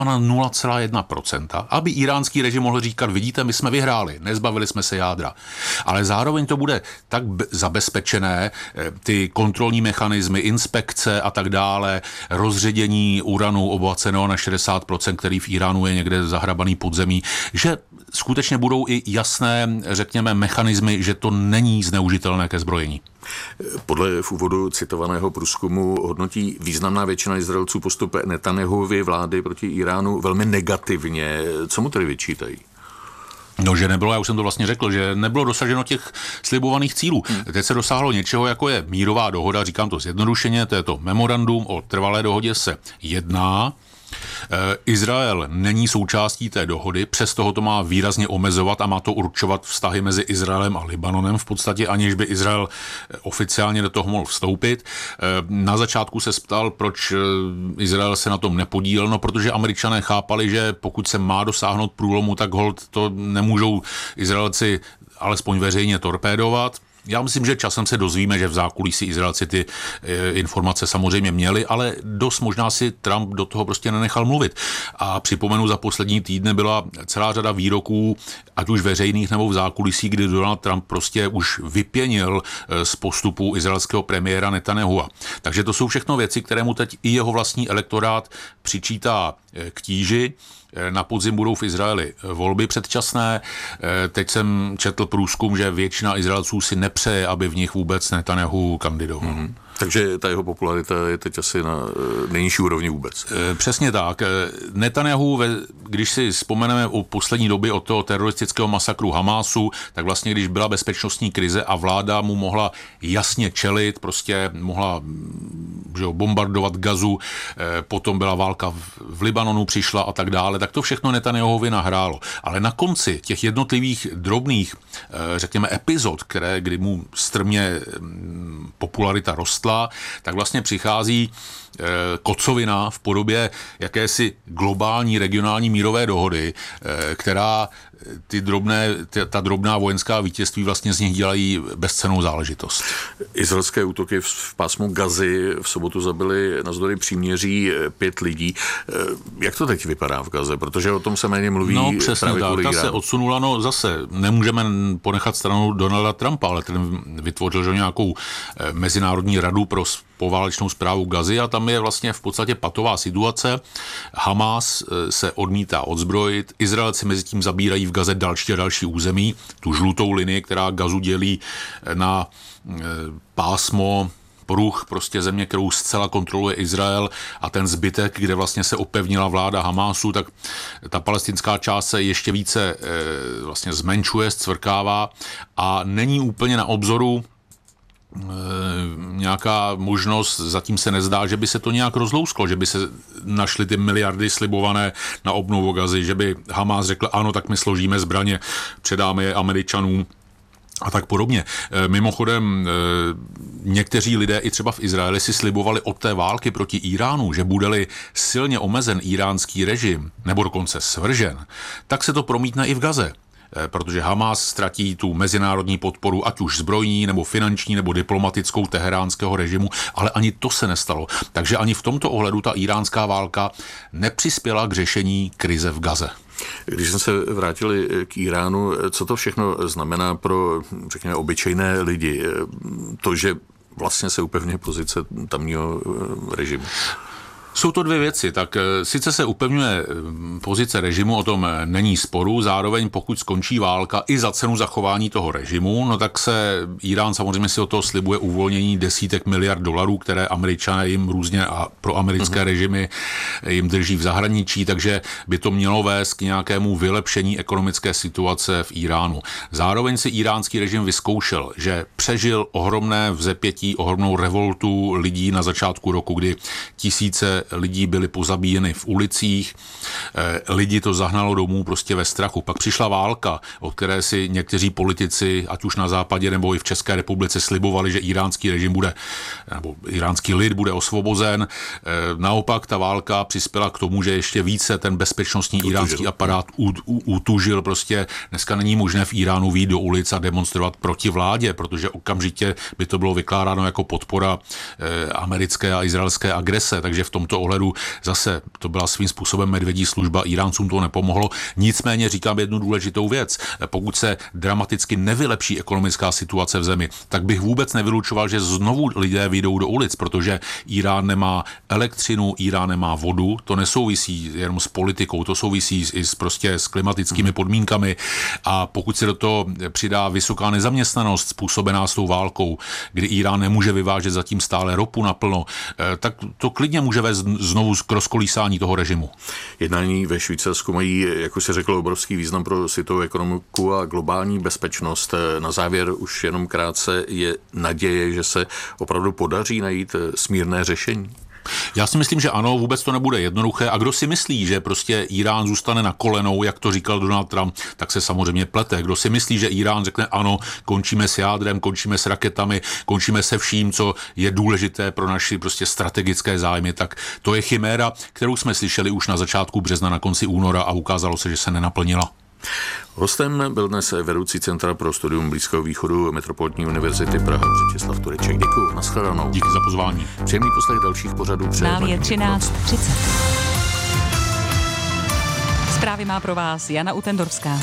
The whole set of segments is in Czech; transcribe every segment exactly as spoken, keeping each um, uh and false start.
na nula celá jedna procenta, aby iránský režim mohl říkat, vidíte, my jsme vyhráli, nezbavili jsme se jádra. Ale zároveň to bude tak b- zabezpečené, ty kontrolní mechanismy, inspekce a tak dále, rozředění uranu obohaceného na šedesát procent, který v Iránu je někde zahrabaný pod zemí, že skutečně budou i jasné, řekněme, mechanismy, že to není zneužitelné ke zbrojení. Podle v úvodu citovaného průzkumu hodnotí významná většina Izraelců postup Netanjahuovy vlády proti Iránu velmi negativně. Co mu tedy vyčítají? No, že nebylo, já už jsem to vlastně řekl, že nebylo dosaženo těch slibovaných cílů. Hmm. Teď se dosáhlo něčeho, jako je mírová dohoda, říkám to zjednodušeně, to je to memorandum o trvalé dohodě se jedná. Izrael není součástí té dohody, přesto ho to má výrazně omezovat a má to určovat vztahy mezi Izraelem a Libanonem v podstatě, aniž by Izrael oficiálně do toho mohl vstoupit. Na začátku se ptal, proč Izrael se na tom nepodílel, no protože Američané chápali, že pokud se má dosáhnout průlomu, tak holt to nemůžou Izraelci alespoň veřejně torpédovat. Já myslím, že časem se dozvíme, že v zákulisí Izraelci ty e, informace samozřejmě měli, ale dost možná si Trump do toho prostě nenechal mluvit. A připomenu, za poslední týdny byla celá řada výroků, ať už veřejných nebo v zákulisí, kdy Donald Trump prostě už vypěnil e, z postupu izraelského premiéra Netanyahua. Takže to jsou všechno věci, které mu teď i jeho vlastní elektorát přičítá e, k tíži. Na podzim budou v Izraeli volby předčasné. Teď jsem četl průzkum, že většina Izraelců si nepřeje, aby v nich vůbec Netanjahu kandidoval. Mm-hmm. Takže ta jeho popularita je teď asi na nejnižší úrovni vůbec. Přesně tak. Netanjahu, když si vzpomeneme o poslední době od toho teroristického masakru Hamásu, tak vlastně když byla bezpečnostní krize a vláda mu mohla jasně čelit, prostě mohla že jo, bombardovat Gazu, potom byla válka v Libanonu, přišla a tak dále, tak to všechno Netanjahuvi nahrálo. Ale na konci těch jednotlivých drobných, řekněme, epizod, které, kdy mu strmě popularita rostla, tak vlastně přichází kocovina v podobě jakési globální regionální mírové dohody, která ty drobné, ta drobná vojenská vítězství vlastně z nich dělají bezcennou záležitost. Izraelské útoky v pásmu Gazy v sobotu zabily navzdory příměří pět lidí. Jak to teď vypadá v Gaze? Protože o tom se méně mluví. No přesně tak, ta se odsunula, no zase nemůžeme ponechat stranou Donalda Trumpa, ale ten vytvořil že nějakou mezinárodní radu pro poválečnou správu Gazy a tam je vlastně v podstatě patová situace. Hamás se odmítá odzbrojit, Izraelci mezi tím zabírají v Gaze další a další území, tu žlutou linii, která Gazu dělí na pásmo, pruh prostě země, kterou zcela kontroluje Izrael a ten zbytek, kde vlastně se opevnila vláda Hamásu, tak ta palestinská část se ještě více vlastně zmenšuje, zcvrkává a není úplně na obzoru nějaká možnost, zatím se nezdá, že by se to nějak rozlousklo, že by se našly ty miliardy slibované na obnovu Gazy, že by Hamás řekl, ano, tak my složíme zbraně, předáme je Američanům a tak podobně. Mimochodem, někteří lidé i třeba v Izraeli si slibovali od té války proti Iránu, že bude-li silně omezen iránský režim, nebo dokonce svržen, tak se to promítne i v Gaze. Protože Hamás ztratí tu mezinárodní podporu, ať už zbrojní, nebo finanční, nebo diplomatickou teheránského režimu, ale ani to se nestalo. Takže ani v tomto ohledu ta iránská válka nepřispěla k řešení krize v Gaze. Když jsme se vrátili k Iránu, co to všechno znamená pro, řekněme, obyčejné lidi? To, že vlastně se upevňuje pozice tamního režimu. Jsou to dvě věci. Tak sice se upevňuje pozice režimu, o tom není sporu, zároveň pokud skončí válka i za cenu zachování toho režimu, no tak se Irán samozřejmě si o toho slibuje uvolnění desítek miliard dolarů, které Američané jim různě a pro americké uh-huh. režimy jim drží v zahraničí, takže by to mělo vést k nějakému vylepšení ekonomické situace v Iránu. Zároveň si iránský režim vyzkoušel, že přežil ohromné vzepětí, ohromnou revoltu lidí na začátku roku, kdy tisíce lidí byli pozabíjeni v ulicích, lidi to zahnalo domů prostě ve strachu. Pak přišla válka, o které si někteří politici, ať už na západě nebo i v České republice, slibovali, že iránský režim bude, nebo iránský lid bude osvobozen. Naopak ta válka přispěla k tomu, že ještě více ten bezpečnostní utužil. iránský aparát utužil. Prostě dneska není možné v Iránu vyjít do ulic a demonstrovat proti vládě, protože okamžitě by to bylo vykládáno jako podpora americké a izraelské agrese, takže v tomto tomto ohledu zase to byla svým způsobem medvědí služba, Iráncům to nepomohlo. Nicméně říkám jednu důležitou věc. Pokud se dramaticky nevylepší ekonomická situace v zemi, tak bych vůbec nevylučoval, že znovu lidé vyjdou do ulic, protože Irán nemá elektřinu, Irán nemá vodu, to nesouvisí jenom s politikou, to souvisí i s, prostě s klimatickými podmínkami a pokud se do toho přidá vysoká nezaměstnanost způsobená s tou válkou, kdy Irán nemůže vyvážet zatím stále ropu naplno, tak to klidně může vést znovu k rozkolísání toho režimu. Jednání ve Švýcarsku mají, jako se řeklo, obrovský význam pro světovou ekonomiku a globální bezpečnost. Na závěr už jenom krátce je naděje, že se opravdu podaří najít smírné řešení. Já si myslím, že ano, vůbec to nebude jednoduché. A kdo si myslí, že prostě Irán zůstane na kolenou, jak to říkal Donald Trump, tak se samozřejmě plete. Kdo si myslí, že Irán řekne ano, končíme s jádrem, končíme s raketami, končíme se vším, co je důležité pro naši prostě strategické zájmy, tak to je chiméra, kterou jsme slyšeli už na začátku března, na konci února a ukázalo se, že se nenaplnila. Hostem byl dnes vedoucí Centra pro studium Blízkého východu Metropolitní univerzity Praha Břetislav Tureček. Děkuji, nashledanou. Díky za pozvání. Příjemný poslech dalších pořadů. Nám je třináct třicet. Zprávy má pro vás Jana Utendorská.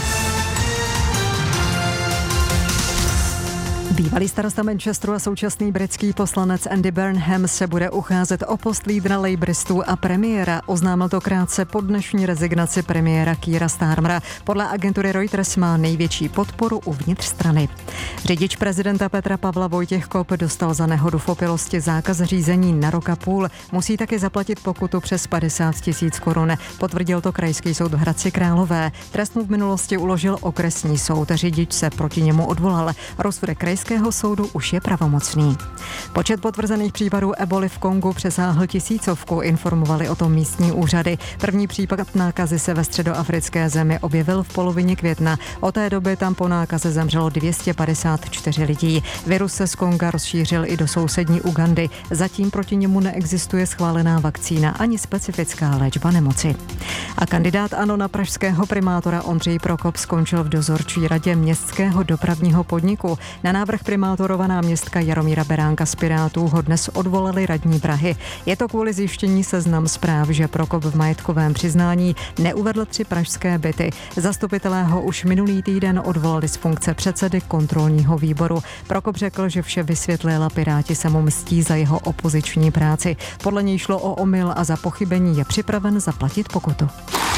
Bývalý starosta Manchesteru a současný britský poslanec Andy Burnham se bude ucházet o post lídra Labouristů a premiéra. Oznámil to krátce po dnešní rezignaci premiéra Keira Starmera. Podle agentury Reuters má největší podporu uvnitř strany. Řidič prezidenta Petra Pavla Vojtěch Kop dostal za nehodu v opilosti zákaz řízení na rok a půl. Musí taky zaplatit pokutu přes padesát tisíc korun. Potvrdil to krajský soud v Hradci Králové. Trest mu v minulosti uložil okresní soud. Řidič se proti němu odvolal. Rozsudek krajského soudu už je pravomocný. Počet potvrzených případů eboli v Kongu přesáhl tisícovku, informovali o tom místní úřady. První případ nákazy se ve středoafrické zemi objevil v polovině května. Od té doby tam po nákaze zemřelo dvě stě padesát čtyři lidí. Virus se z Konga rozšířil i do sousední Ugandy. Zatím proti němu neexistuje schválená vakcína ani specifická léčba nemoci. A kandidát ANO na pražského primátora Ondřej Prokop skončil v dozorčí radě městského dopravního podniku. Na návrh primátorova náměstka Jaromíra Beránka z Pirátů ho dnes odvolali radní Prahy. Je to kvůli zjištění seznam zpráv, že Prokop v majetkovém přiznání neuvedl tři pražské byty. Zastupitelé ho už minulý týden odvolali z funkce předsedy kontrolního výboru. Prokop řekl, že vše vysvětlil a Piráti se mu mstí za jeho opoziční práci. Podle něj šlo o omyl a za pochybení je připraven zaplatit pokutu.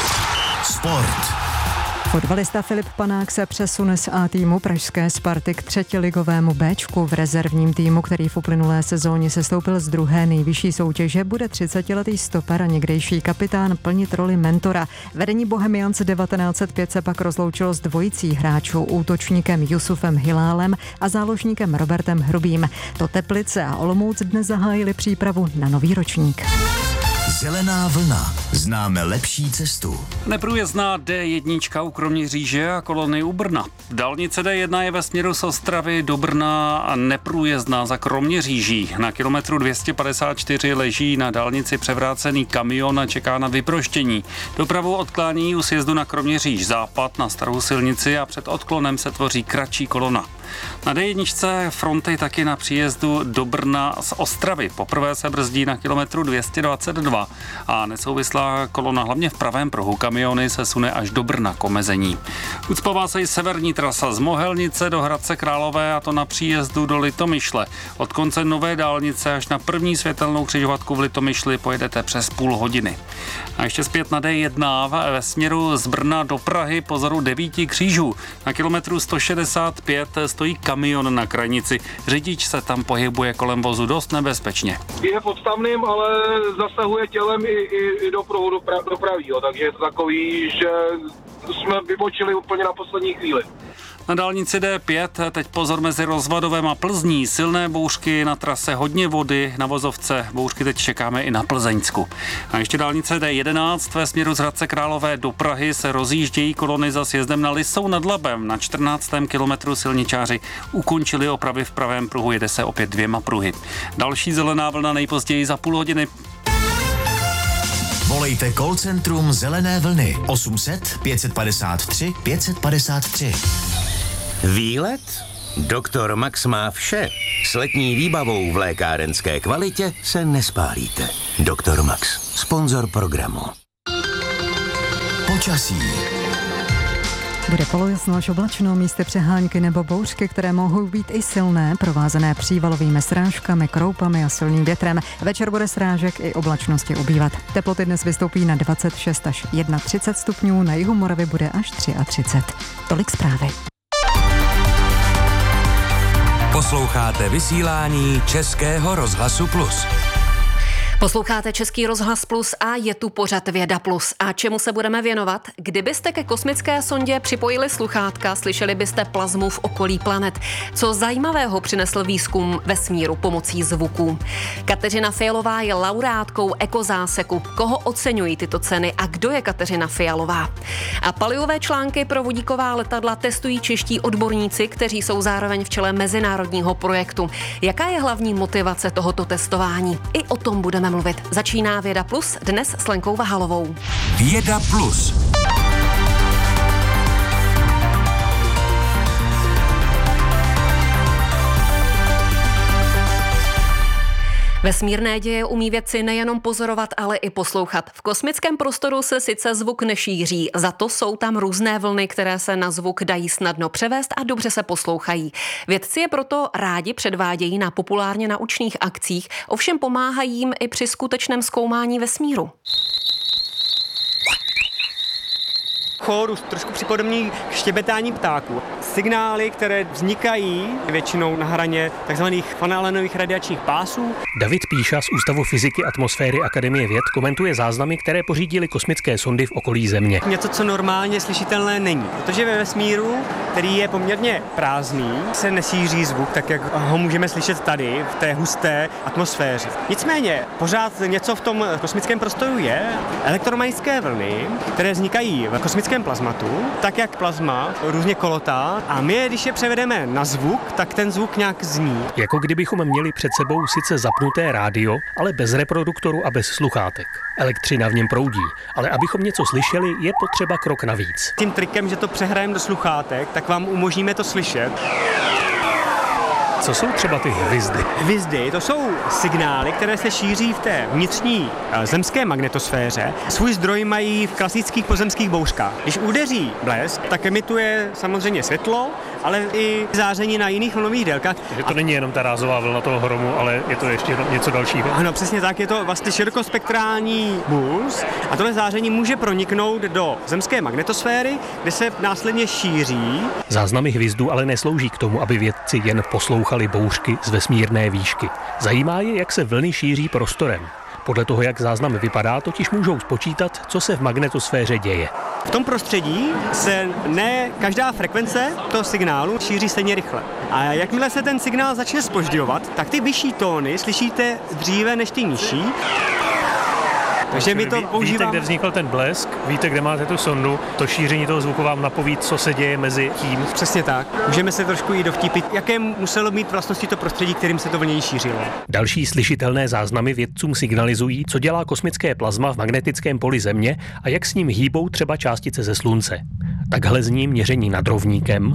Sport. Fotbalista Filip Panák se přesune z A týmu pražské Sparty k třetiligovému Béčku. V rezervním týmu, který v uplynulé sezóně sestoupil z druhé nejvyšší soutěže, bude třicetiletý stoper a někdejší kapitán plnit roli mentora. Vedení Bohemians devatenáct set pět se pak rozloučilo s dvojicí hráčů, útočníkem Jusufem Hilálem a záložníkem Robertem Hrubým. To Teplice a Olomouc dnes zahájili přípravu na nový ročník. Zelená vlna. Známe lepší cestu. Neprůjezdná D jedna u Kroměříže a kolony u Brna. Dálnice D jedna je ve směru z Ostravy do Brna a neprůjezdná za Kroměříží. Na kilometru dvě stě padesát čtyři leží na dálnici převrácený kamion a čeká na vyproštění. Dopravu odklání u sjezdu na Kroměříž západ na starou silnici a před odklonem se tvoří kratší kolona. Na D jedna fronty taky na příjezdu do Brna z Ostravy. Poprvé se brzdí na kilometru dvě stě dvacet dva a nesouvislá kolona hlavně v pravém pruhu kamiony se sune až do Brna k omezení. Ucpává se i severní trasa z Mohelnice do Hradce Králové a to na příjezdu do Litomyšle. Od konce nové dálnice až na první světelnou křižovatku v Litomyšli pojedete přes půl hodiny. A ještě zpět na D jedna ve směru z Brna do Prahy po vzoru devíti křížů. Na kilometru sto šedesát pět stojí kamion na krajnici. Řidič se tam pohybuje kolem vozu dost nebezpečně. Je podstavným, ale zasahuje tělem i, i, i do pruhu dopra- dopravího, takže je to takový, že jsme vybočili úplně na poslední chvíli. Na dálnici D pět teď pozor mezi Rozvadovem a Plzní. Silné bouřky na trase, hodně vody na vozovce. Bouřky teď čekáme i na Plzeňsku. A ještě dálnice D jedenáct ve směru z Hradce Králové do Prahy se rozjíždějí kolony za sjezdem na Lisou nad Labem. Na čtrnáctém kilometru silničáři ukončili opravy v pravém pruhu, jede se opět dvěma pruhy. Další zelená vlna nejpozději za půl hodiny. Volejte call centrum Zelené vlny osm set pět set padesát tři pět set padesát tři. Výlet Doktor Max má vše. S letní výbavou v lékárenské kvalitě se nespálíte. Doktor Max, sponzor programu. Počasí. Bude polojasno až oblačno, místy přehánky nebo bouřky, které mohou být i silné, provázené přívalovými srážkami, kroupami a silným větrem. Večer bude srážek i oblačnosti ubývat. Teploty dnes vystoupí na dvacet šest až třicet jedna stupňů, na jihu Moravy bude až třicet tři. Tolik zprávy. Posloucháte vysílání Českého rozhlasu Plus. Posloucháte Český rozhlas Plus a je tu pořad Věda Plus. A čemu se budeme věnovat? Kdybyste ke kosmické sondě připojili sluchátka, slyšeli byste plazmu v okolí planet. Co zajímavého přinesl výzkum vesmíru pomocí zvuků? Kateřina Fialová je laureátkou ekozáseku. Koho oceňují tyto ceny a kdo je Kateřina Fialová? A palivové články pro vodíková letadla testují čeští odborníci, kteří jsou zároveň v čele mezinárodního projektu. Jaká je hlavní motivace tohoto testování? I o tom budeme mluvit. Začíná Věda Plus dnes s Lenkou Vahalovou. Věda Plus. Vesmírné děje umí vědci nejenom pozorovat, ale i poslouchat. V kosmickém prostoru se sice zvuk nešíří, za to jsou tam různé vlny, které se na zvuk dají snadno převést a dobře se poslouchají. Vědci je proto rádi předvádějí na populárně naučných akcích, ovšem pomáhají jim i při skutečném zkoumání vesmíru. Chórus trošku připodobný k štěbetání ptáků. Signály, které vznikají většinou na hraně tzv. Van-Allenových radiačních pásů. David Píša z Ústavu fyziky atmosféry Akademie věd komentuje záznamy, které pořídily kosmické sondy v okolí Země. Něco, co normálně slyšitelné není, protože ve vesmíru, který je poměrně prázdný, se nesíří zvuk, tak jak ho můžeme slyšet tady, v té husté atmosféře. Nicméně, pořád něco v tom kosmickém prostoru je. Elektromagnetické vlny, které vznikají v kosmickém plazmatu, tak jak plazma různě kolotá, a my, když je převedeme na zvuk, tak ten zvuk nějak zní. Jako kdybychom měli před sebou sice zapnuté rádio, ale bez reproduktoru a bez sluchátek. Elektřina v něm proudí, ale abychom něco slyšeli, je potřeba krok navíc. Tím trikem, že to přehrajeme do sluchátek, tak vám umožníme to slyšet. Co jsou třeba ty hvizdy? Hvizdy, to jsou signály, které se šíří v té vnitřní zemské magnetosféře. Svůj zdroj mají v klasických pozemských bouřkách. Když udeří blesk, tak emituje samozřejmě světlo, ale i záření na jiných vlnových délkách. Takže to není jenom ta rázová vlna toho hromu, ale je to ještě něco dalšího. Ano, přesně tak, je to vlastně širokospektrální puls a tohle záření může proniknout do zemské magnetosféry, kde se následně šíří. Záznamy hvizdů ale neslouží k tomu, aby vědci jen poslouchali bouřky z vesmírné výšky. Zajímá je, jak se vlny šíří prostorem. Podle toho, jak záznam vypadá, totiž můžou spočítat, co se v magnetosféře děje. V tom prostředí se ne každá frekvence toho signálu šíří stejně rychle. A jakmile se ten signál začne zpožďovat, tak ty vyšší tóny slyšíte dříve než ty nižší. Takže my to používáme. Víte, kde vznikl ten blesk, víte, kde máte tu sondu, to šíření toho zvuku vám napoví, co se děje mezi tím. Přesně tak. Můžeme se trošku i dovtípit, jaké muselo mít vlastnosti to prostředí, kterým se to vlněji šířilo. Další slyšitelné záznamy vědcům signalizují, co dělá kosmické plazma v magnetickém poli Země a jak s ním hýbou třeba částice ze Slunce. Takhle zní měření nad rovníkem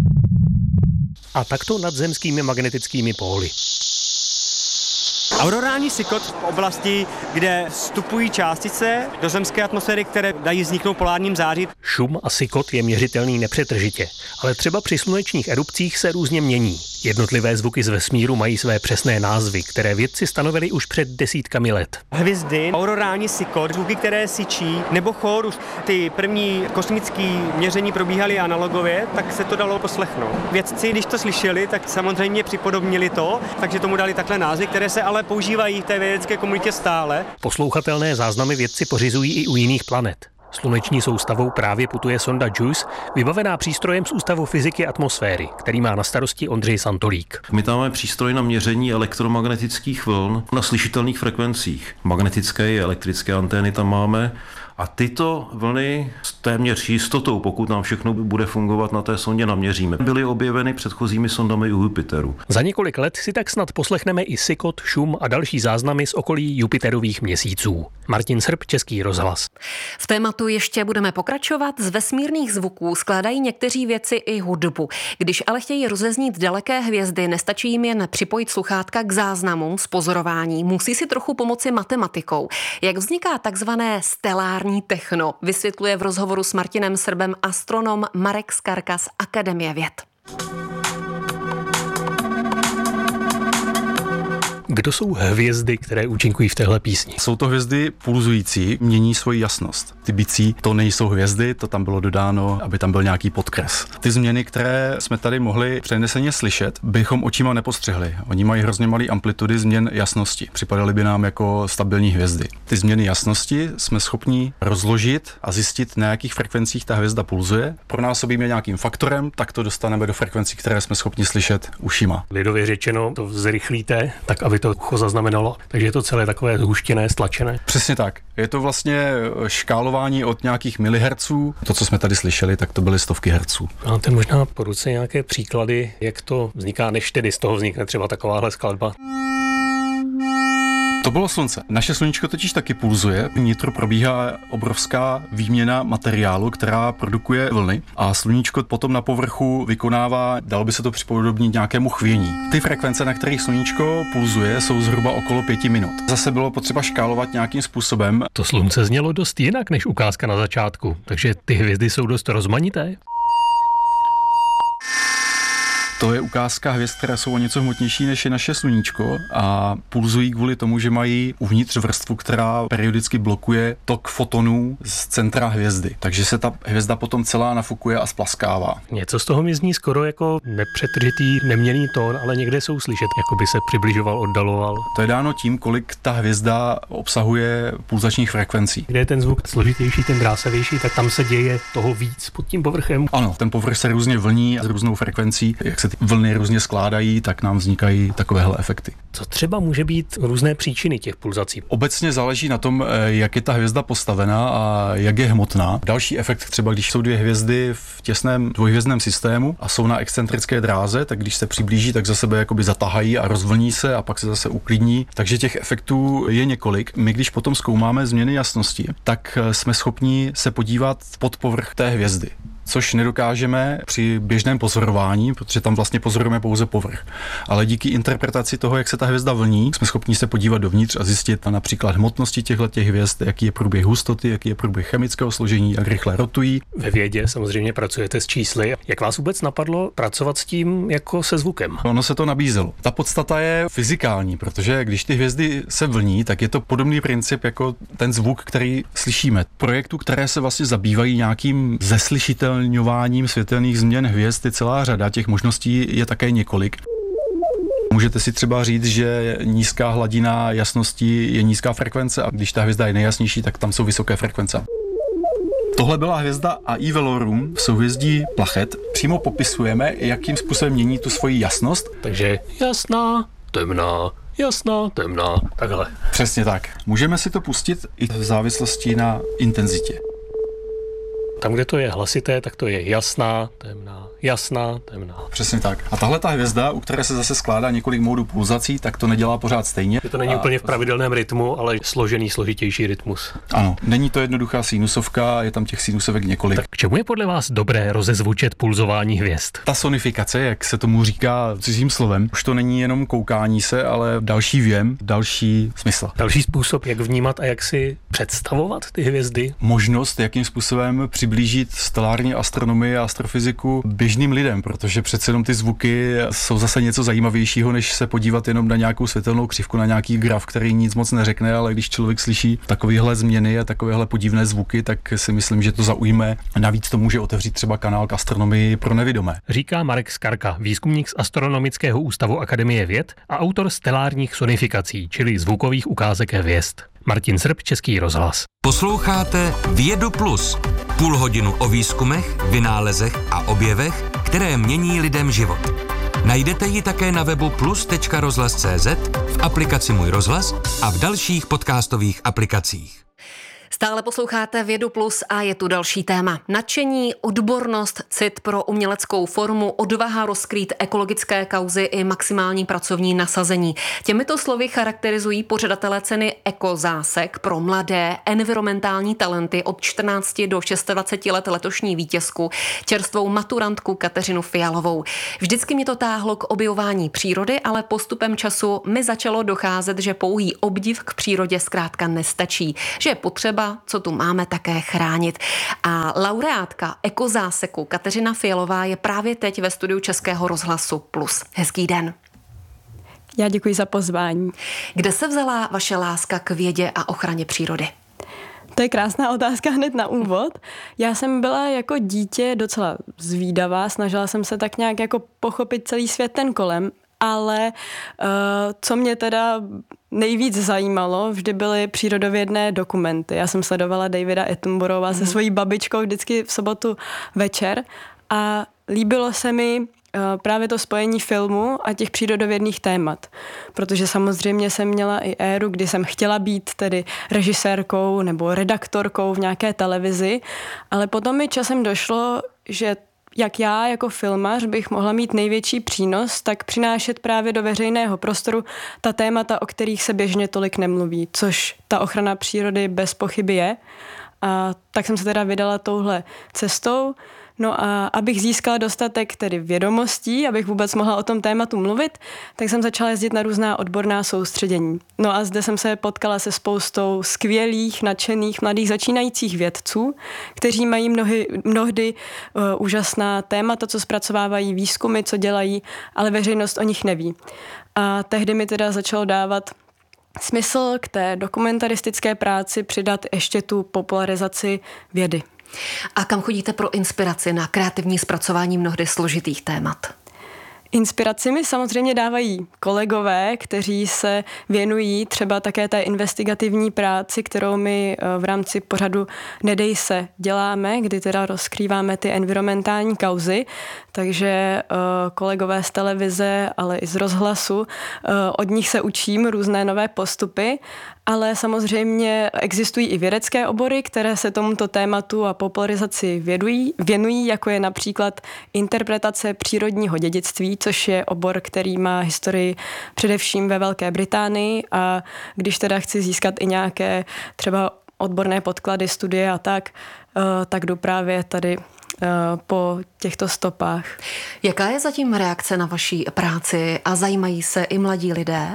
a takto nad zemskými magnetickými póly. Aurorální sykot v oblasti, kde vstupují částice do zemské atmosféry, které dají vzniknout polárním září. Šum a sykot je měřitelný nepřetržitě, ale třeba při slunečních erupcích se různě mění. Jednotlivé zvuky z vesmíru mají své přesné názvy, které vědci stanovili už před desítkami let. Hvizdy, aurorální sykot, zvuky, které syčí, nebo chórus. Ty první kosmické měření probíhaly analogově, tak se to dalo poslechnout. Vědci, když to slyšeli, tak samozřejmě připodobnili to, takže tomu dali takhle názvy, které se ale používají v té vědecké komunitě stále. Poslouchatelné záznamy vědci pořizují i u jiných planet. Sluneční soustavou právě putuje sonda JUICE, vybavená přístrojem z Ústavu fyziky atmosféry, který má na starosti Ondřej Santolík. My tam máme přístroj na měření elektromagnetických vln na slyšitelných frekvencích. Magnetické i elektrické antény tam máme A tyto vlny s téměř jistotou, pokud nám všechno bude fungovat na té sondě, naměříme. Byly objeveny předchozími sondami u Jupiteru. Za několik let si tak snad poslechneme i sykot, šum a další záznamy z okolí Jupiterových měsíců. Martin Srb, Český rozhlas. V tématu ještě budeme pokračovat. Z vesmírných zvuků skládají někteří vědci i hudbu. Když ale chtějí rozeznít daleké hvězdy, nestačí jim jen připojit sluchátka k záznamům z pozorování. Musí si trochu pomoci matematikou. Jak vzniká takzvané stelární techno, vysvětluje v rozhovoru s Martinem Srbem astronom Marek Skarka z Akademie věd. Kdo jsou hvězdy, které účinkují v téhle písni? Jsou to hvězdy pulzující, mění svoji jasnost. Ty bicí, to nejsou hvězdy, to tam bylo dodáno, aby tam byl nějaký podkres. Ty změny, které jsme tady mohli přeneseně slyšet, bychom očima nepostřehli. Oni mají hrozně malé amplitudy změn jasnosti. Připadaly by nám jako stabilní hvězdy. Ty změny jasnosti jsme schopni rozložit a zjistit, na jakých frekvencích ta hvězda pulzuje. Pronásobíme nějakým faktorem, tak to dostaneme do frekvencí, které jsme schopni slyšet ušima. Lidově řečeno, to zrychlíte, tak aby to ucho zaznamenalo, takže je to celé takové zhuštěné, stlačené. Přesně tak. Je to vlastně škálování od nějakých milihertzů. To, co jsme tady slyšeli, tak to byly stovky hertzů. Máte možná po ruce nějaké příklady, jak to vzniká, než tedy z toho vznikne třeba takováhle skladba? To bylo slunce. Naše sluníčko totiž taky pulzuje. Vnitro probíhá obrovská výměna materiálu, která produkuje vlny a sluníčko potom na povrchu vykonává, dalo by se to připodobnit nějakému chvění. Ty frekvence, na kterých sluníčko pulzuje, jsou zhruba okolo pěti minut. Zase bylo potřeba škálovat nějakým způsobem. To slunce znělo dost jinak než ukázka na začátku, takže ty hvězdy jsou dost rozmanité. To je ukázka hvězd, které jsou o něco hmotnější než je naše sluníčko a pulzují kvůli tomu, že mají uvnitř vrstvu, která periodicky blokuje tok fotonů z centra hvězdy. Takže se ta hvězda potom celá nafukuje a splaskává. Něco z toho mi zní skoro jako nepřetržitý, neměnný tón, ale někde jsou slyšet, jako by se přibližoval, oddaloval. To je dáno tím, kolik ta hvězda obsahuje pulzačních frekvencí. Kde je ten zvuk složitější, ten drásavější, tak tam se děje toho víc pod tím povrchem. Ano, ten povrch se různě vlní a s různou frekvencí, jak se vlny různě skládají, tak nám vznikají takovéhle efekty. Co třeba může být různé příčiny těch pulzací? Obecně záleží na tom, jak je ta hvězda postavená a jak je hmotná. Další efekt třeba, když jsou dvě hvězdy v těsném dvojhvězdném systému a jsou na excentrické dráze, tak když se přiblíží, tak za sebe jakoby zatahají a rozvlní se a pak se zase uklidní. Takže těch efektů je několik. My když potom zkoumáme změny jasnosti, tak jsme schopni se podívat pod povrch té hvězdy, což nedokážeme při běžném pozorování, protože tam vlastně pozorujeme pouze povrch. Ale díky interpretaci toho, jak se ta hvězda vlní, jsme schopni se podívat dovnitř a zjistit například hmotnosti těchto hvězd, jaký je průběh hustoty, jaký je průběh chemického složení, jak rychle rotují. Ve vědě samozřejmě pracujete s čísly. Jak vás vůbec napadlo pracovat s tím jako se zvukem? Ono se to nabízelo. Ta podstata je fyzikální, protože když ty hvězdy se vlní, tak je to podobný princip jako ten zvuk, který slyšíme. Projektů, které se vlastně zabývají nějakým zeslyšitelným světelných změn hvězd je celá řada, těch možností je také několik. Můžete si třeba říct, že nízká hladina jasnosti je nízká frekvence a když ta hvězda je nejjasnější, tak tam jsou vysoké frekvence. Tohle byla hvězda A I Velorum v souhvězdí Plachet. Přímo popisujeme, jakým způsobem mění tu svoji jasnost. Takže jasná, temná, jasná, temná, takhle. Přesně tak. Můžeme si to pustit i v závislosti na intenzitě. Tam, kde to je hlasité, tak to je jasná, temná, jasná, temná. Přesně tak. A tahle ta hvězda, u které se zase skládá několik módů pulzací, tak to nedělá pořád stejně. Je to není a... úplně v pravidelném rytmu, ale složený, složitější rytmus. Ano, není to jednoduchá sinusovka, je tam těch sinusovek několik. Tak k čemu je podle vás dobré rozezvučet pulzování hvězd? Ta sonifikace, jak se tomu říká cizím slovem, už to není jenom koukání se, ale další věm, další smysl. Další způsob, jak vnímat a jak si představovat ty hvězdy. Možnost, jakým způsobem přiblížit stelární astronomii a astrofyziku běžným lidem, protože přece jenom ty zvuky jsou zase něco zajímavějšího, než se podívat jenom na nějakou světelnou křivku, na nějaký graf, který nic moc neřekne, ale když člověk slyší takovéhle změny a takovéhle podivné zvuky, tak si myslím, že to zaujme. Navíc to může otevřít třeba kanál k astronomii pro nevidomé. Říká Marek Skarka, výzkumník z Astronomického ústavu Akademie věd a autor stelárních sonifikací, čili zvukových ukázek hvězd. Martin Srb, Český rozhlas. Posloucháte Vědu plus. Půl hodinu o výzkumech, vynálezech a objevech, které mění lidem život. Najdete ji také na webu plus tečka rozhlas tečka cé zet, v aplikaci Můj rozhlas a v dalších podcastových aplikacích. Stále posloucháte Vědu Plus a je tu další téma. Nadšení, odbornost, cit pro uměleckou formu, odvaha rozkrýt ekologické kauzy i maximální pracovní nasazení. Těmito slovy charakterizují pořadatelé ceny Ekozásek pro mladé environmentální talenty od čtrnácti do dvaceti šesti let letošní vítězku, čerstvou maturantku Kateřinu Fialovou. Vždycky mě to táhlo k objevování přírody, ale postupem času mi začalo docházet, že pouhý obdiv k přírodě zkrátka nestačí, že je potřeba, co tu máme, také chránit. A laureátka Ekozáseku Kateřina Fialová je právě teď ve studiu Českého rozhlasu Plus. Hezký den. Já děkuji za pozvání. Kde se vzala vaše láska k vědě a ochraně přírody? To je krásná otázka hned na úvod. Já jsem byla jako dítě docela zvídavá, snažila jsem se tak nějak jako pochopit celý svět ten kolem, ale uh, co mě teda nejvíc zajímalo, vždy byly přírodovědné dokumenty. Já jsem sledovala Davida Attenborova mm. se svojí babičkou vždycky v sobotu večer a líbilo se mi uh, právě to spojení filmu a těch přírodovědných témat. Protože samozřejmě jsem měla i éru, kdy jsem chtěla být tedy režisérkou nebo redaktorkou v nějaké televizi, ale potom mi časem došlo, že jak já jako filmař bych mohla mít největší přínos, tak přinášet právě do veřejného prostoru ta témata, o kterých se běžně tolik nemluví, což ta ochrana přírody bez pochyby je. A tak jsem se teda vydala touhle cestou. No a abych získala dostatek tedy vědomostí, abych vůbec mohla o tom tématu mluvit, tak jsem začala jezdit na různá odborná soustředění. No a zde jsem se potkala se spoustou skvělých, nadšených, mladých začínajících vědců, kteří mají mnohy, mnohdy uh, úžasná témata, co zpracovávají, výzkumy, co dělají, ale veřejnost o nich neví. A tehdy mi teda začalo dávat smysl k té dokumentaristické práci přidat ještě tu popularizaci vědy. A kam chodíte pro inspiraci na kreativní zpracování mnohdy složitých témat? Inspiraci mi samozřejmě dávají kolegové, kteří se věnují třeba také té investigativní práci, kterou my v rámci pořadu Nedej se děláme, kdy teda rozkrýváme ty environmentální kauzy. Takže kolegové z televize, ale i z rozhlasu, od nich se učím různé nové postupy, ale samozřejmě existují i vědecké obory, které se tomuto tématu a popularizaci věnují, věnují, jako je například interpretace přírodního dědictví, což je obor, který má historii především ve Velké Británii, a když teda chci získat i nějaké třeba odborné podklady, studie a tak, tak jdu právě tady po těchto stopách. Jaká je zatím reakce na vaší práci a zajímají se i mladí lidé?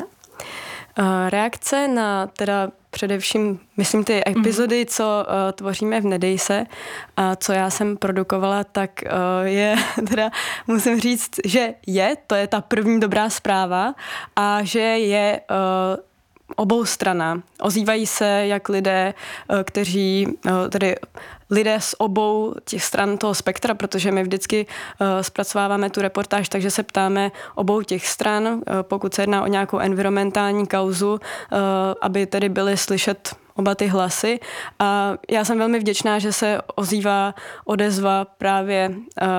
Reakce na teda především, myslím, ty epizody, co uh, tvoříme v Nedej se a co já jsem produkovala, tak uh, je teda, musím říct, že je, to je ta první dobrá zpráva a že je uh, oboustranná. Ozývají se jak lidé, kteří, tedy lidé z obou těch stran toho spektra, protože my vždycky zpracováváme tu reportáž, takže se ptáme obou těch stran, pokud se jedná o nějakou environmentální kauzu, aby tedy byly slyšet oba ty hlasy. A já jsem velmi vděčná, že se ozývá odezva právě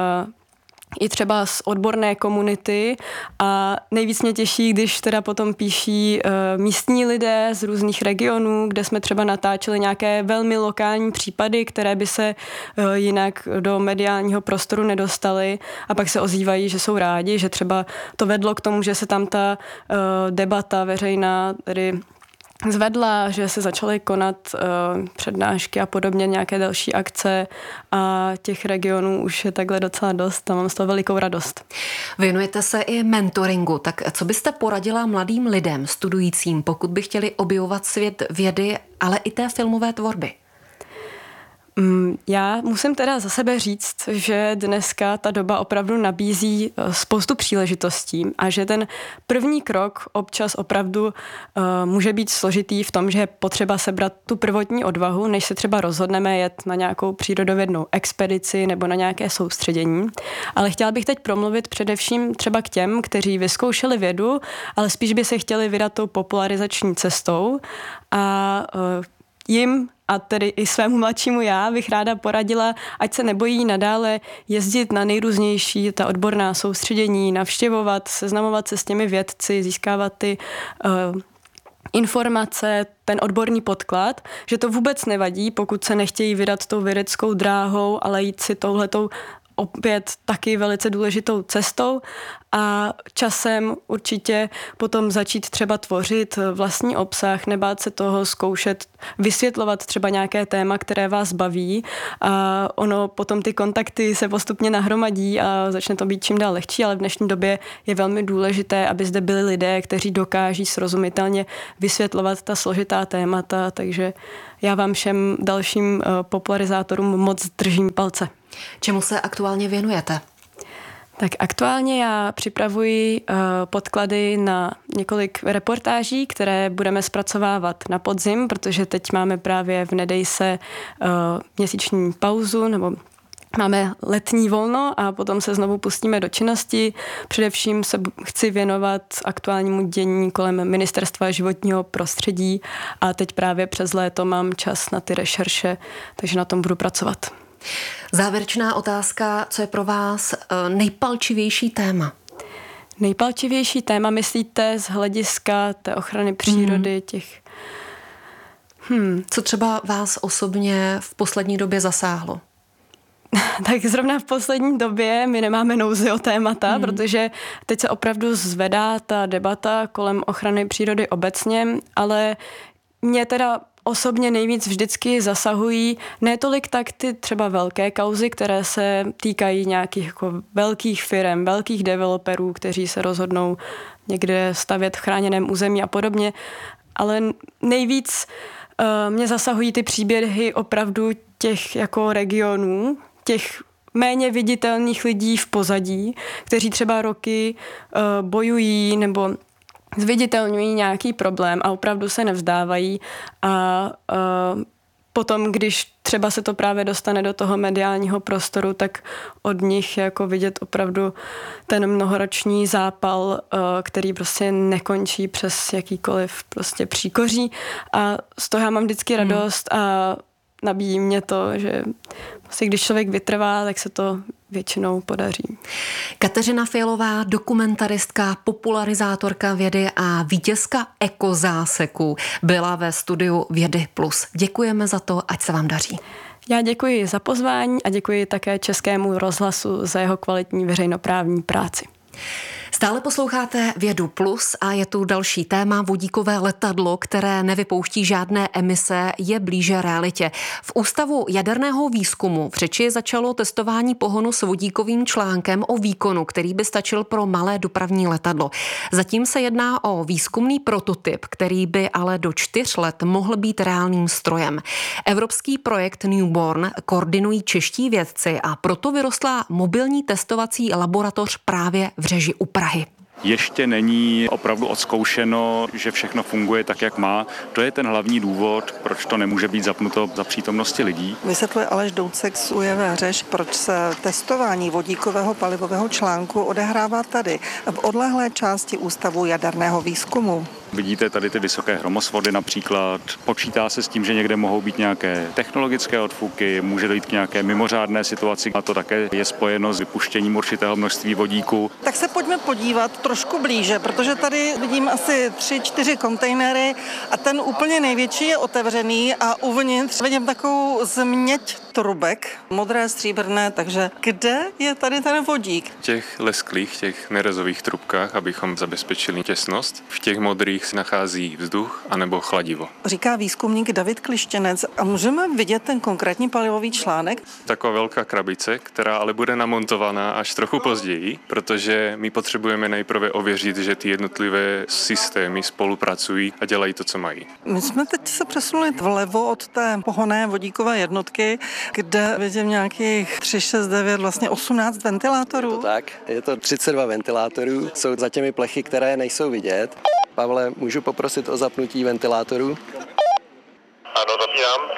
i třeba z odborné komunity a nejvíc mě těší, když teda potom píší uh, místní lidé z různých regionů, kde jsme třeba natáčeli nějaké velmi lokální případy, které by se uh, jinak do mediálního prostoru nedostaly, a pak se ozývají, že jsou rádi, že třeba to vedlo k tomu, že se tam ta uh, debata veřejná tedy zvedla, že se začaly konat uh, přednášky a podobně, nějaké další akce, a těch regionů už je takhle docela dost a mám z toho velikou radost. Věnujete se i mentoringu, tak co byste poradila mladým lidem, studujícím, pokud by chtěli objevovat svět vědy, ale i té filmové tvorby? Já musím teda za sebe říct, že dneska ta doba opravdu nabízí spoustu příležitostí a že ten první krok občas opravdu uh, může být složitý v tom, že je potřeba sebrat tu prvotní odvahu, než se třeba rozhodneme jet na nějakou přírodovědnou expedici nebo na nějaké soustředění. Ale chtěla bych teď promluvit především třeba k těm, kteří vyzkoušeli vědu, ale spíš by se chtěli vydat tou popularizační cestou, a uh, jim a tedy i svému mladšímu já bych ráda poradila, ať se nebojí nadále jezdit na nejrůznější ta odborná soustředění, navštěvovat, seznamovat se s těmi vědci, získávat ty uh, informace, ten odborný podklad, že to vůbec nevadí, pokud se nechtějí vydat tou vědeckou dráhou, ale jít si touhletou opět taky velice důležitou cestou a časem určitě potom začít třeba tvořit vlastní obsah, nebát se toho zkoušet vysvětlovat třeba nějaké téma, které vás baví a ono potom ty kontakty se postupně nahromadí a začne to být čím dál lehčí, ale v dnešní době je velmi důležité, aby zde byli lidé, kteří dokáží srozumitelně vysvětlovat ta složitá témata, takže já vám všem dalším popularizátorům moc držím palce. Čemu se aktuálně věnujete? Tak aktuálně já připravuji uh, podklady na několik reportáží, které budeme zpracovávat na podzim, protože teď máme právě v Nedejse uh, měsíční pauzu, nebo máme letní volno a potom se znovu pustíme do činnosti. Především se chci věnovat aktuálnímu dění kolem Ministerstva životního prostředí a teď právě přes léto mám čas na ty rešerše, takže na tom budu pracovat. Závěrečná otázka, co je pro vás nejpalčivější téma? Nejpalčivější téma myslíte z hlediska té ochrany přírody, hmm. těch... Hmm. Co třeba vás osobně v poslední době zasáhlo? Tak zrovna v poslední době my nemáme nouzi o témata, hmm. protože teď se opravdu zvedá ta debata kolem ochrany přírody obecně, ale mě teda osobně nejvíc vždycky zasahují ne tolik tak ty třeba velké kauzy, které se týkají nějakých jako velkých firem, velkých developerů, kteří se rozhodnou někde stavět v chráněném území a podobně, ale nejvíc uh, mě zasahují ty příběhy opravdu těch jako regionů, těch méně viditelných lidí v pozadí, kteří třeba roky uh, bojují nebo zviditelňují nějaký problém a opravdu se nevzdávají a uh, potom, když třeba se to právě dostane do toho mediálního prostoru, tak od nich je jako vidět opravdu ten mnohoroční zápal, uh, který prostě nekončí přes jakýkoliv prostě příkoří a z toho já mám vždycky radost a nabíjí mě to, že prostě když člověk vytrvá, tak se to většinou podaří. Kateřina Fialová, dokumentaristka, popularizátorka vědy a vítězka ekozáseku, byla ve studiu Vědy Plus. Děkujeme za to, ať se vám daří. Já děkuji za pozvání a děkuji také Českému rozhlasu za jeho kvalitní veřejnoprávní práci. Stále posloucháte Vědu Plus a je tu další téma. Vodíkové letadlo, které nevypouští žádné emise, je blíže realitě. V Ústavu jaderného výzkumu v Řeči začalo testování pohonu s vodíkovým článkem o výkonu, který by stačil pro malé dopravní letadlo. Zatím se jedná o výzkumný prototyp, který by ale do čtyř let mohl být reálným strojem. Evropský projekt Newborn koordinují čeští vědci a proto vyrostla mobilní testovací laboratoř právě v Řeži u Prahy. Ještě není opravdu odzkoušeno, že všechno funguje tak, jak má. To je ten hlavní důvod, proč to nemůže být zapnuto za přítomnosti lidí. Vysvětluje Aleš Doucek z U J V Řeš, proč se testování vodíkového palivového článku odehrává tady, v odlehlé části Ústavu jaderného výzkumu. Vidíte tady ty vysoké hromosvody například. Počítá se s tím, že někde mohou být nějaké technologické odfuky, může dojít k nějaké mimořádné situaci a to také je spojeno s vypuštěním určitého množství vodíku. Tak se pojďme podívat trošku blíže, protože tady vidím asi tři, čtyři kontejnery a ten úplně největší je otevřený a uvnitř vidím takovou změť trubek, modré, stříbrné, takže kde je tady ten vodík? V těch lesklých, těch nerezových trubkách, abychom zabezpečili těsnost, v těch modrých se nachází vzduch anebo chladivo. Říká výzkumník David Klištěnec. A můžeme vidět ten konkrétní palivový článek? Taková velká krabice, která ale bude namontovaná až trochu později, protože my potřebujeme nejprve ověřit, že ty jednotlivé systémy spolupracují a dělají to, co mají. My jsme teď se přesunuli vlevo od té pohonné vodíkové jednotky, kde vidím nějakých tři, šest, devět, vlastně osmnáct ventilátorů. Je to tak, je to třicet dva ventilátorů, jsou za těmi plechy, které nejsou vidět. Pavle, můžu poprosit o zapnutí ventilátorů? Ano, zapínám.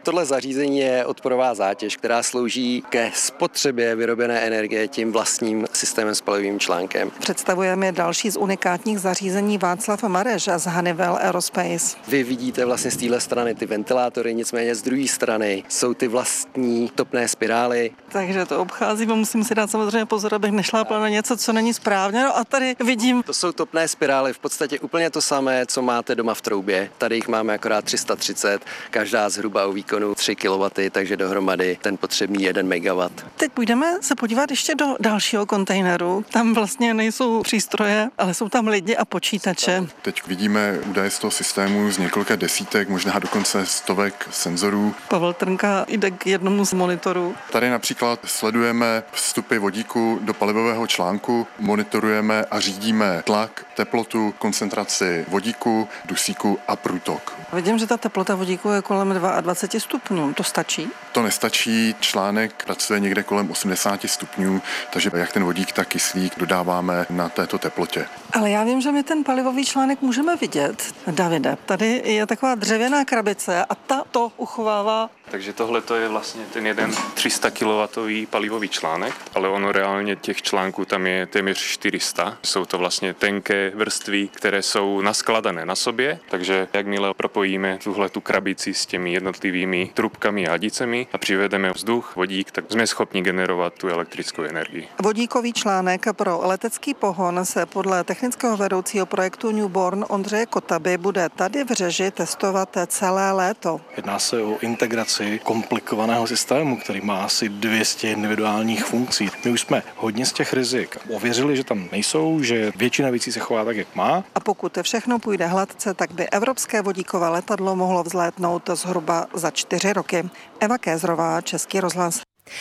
Tohle zařízení je odporová zátěž, která slouží ke spotřebě vyrobené energie tím vlastním systémem s palivovým článkem. Představujeme další z unikátních zařízení Václav Mareš z Honeywell Aerospace. Vy vidíte vlastně z téhle strany ty ventilátory, nicméně z druhé strany jsou ty vlastní topné spirály. Takže to obcházím a musím si dát samozřejmě pozor, abych nešlápla na něco, co není správně. No a tady vidím. To jsou topné spirály, v podstatě úplně to samé, co máte doma v troubě. Tady jich máme akorát tři sta třicet, každá zhruba u výkonu tři kilowatty, takže dohromady ten potřebný jeden megawatt. Teď půjdeme se podívat ještě do dalšího kontejneru. Tam vlastně nejsou přístroje, ale jsou tam lidi a počítače. Teď vidíme údaje z toho systému z několika desítek, možná dokonce stovek senzorů. Pavel Trnka jde k jednomu z monitorů. Tady například sledujeme vstupy vodíku do palivového článku, monitorujeme a řídíme tlak, teplotu, koncentraci vodíku, dusíku a průtok. Vidím, že ta teplota vodíku je kolem dvacet dva stupňů. To stačí? To nestačí, článek pracuje někde kolem osmdesát stupňů, takže jak ten vodík, tak kyslík dodáváme na této teplotě. Ale já vím, že my ten palivový článek můžeme vidět. Davide, tady je taková dřevěná krabice a ta to uchovává. Takže tohle to je vlastně ten jeden tři sta kilowattový palivový článek, ale ono reálně těch článků tam je téměř čtyři sta. Jsou to vlastně tenké vrstvy, které jsou naskladané na sobě, takže jakmile propojíme tuhle tu krabici s těmi jednotlivými trubkami a hadicemi a přivedeme vzduch, vodík, tak jsme schopni generovat tu elektrickou energii. Vodíkový článek pro letecký pohon se podle technického vedoucího projektu Newborn Ondřeje Kotaby bude tady v Řeži testovat celé léto. Jedná se o integraci komplikovaného systému, který má asi dvě stě individuálních funkcí. My už jsme hodně z těch rizik ověřili, že tam nejsou, že většina věcí se chová tak, jak má. A pokud všechno půjde hladce, tak by evropské vodíkové letadlo mohlo vzlétnout zhruba za čtyři roky. Eva Kézrová, Český rozhlas.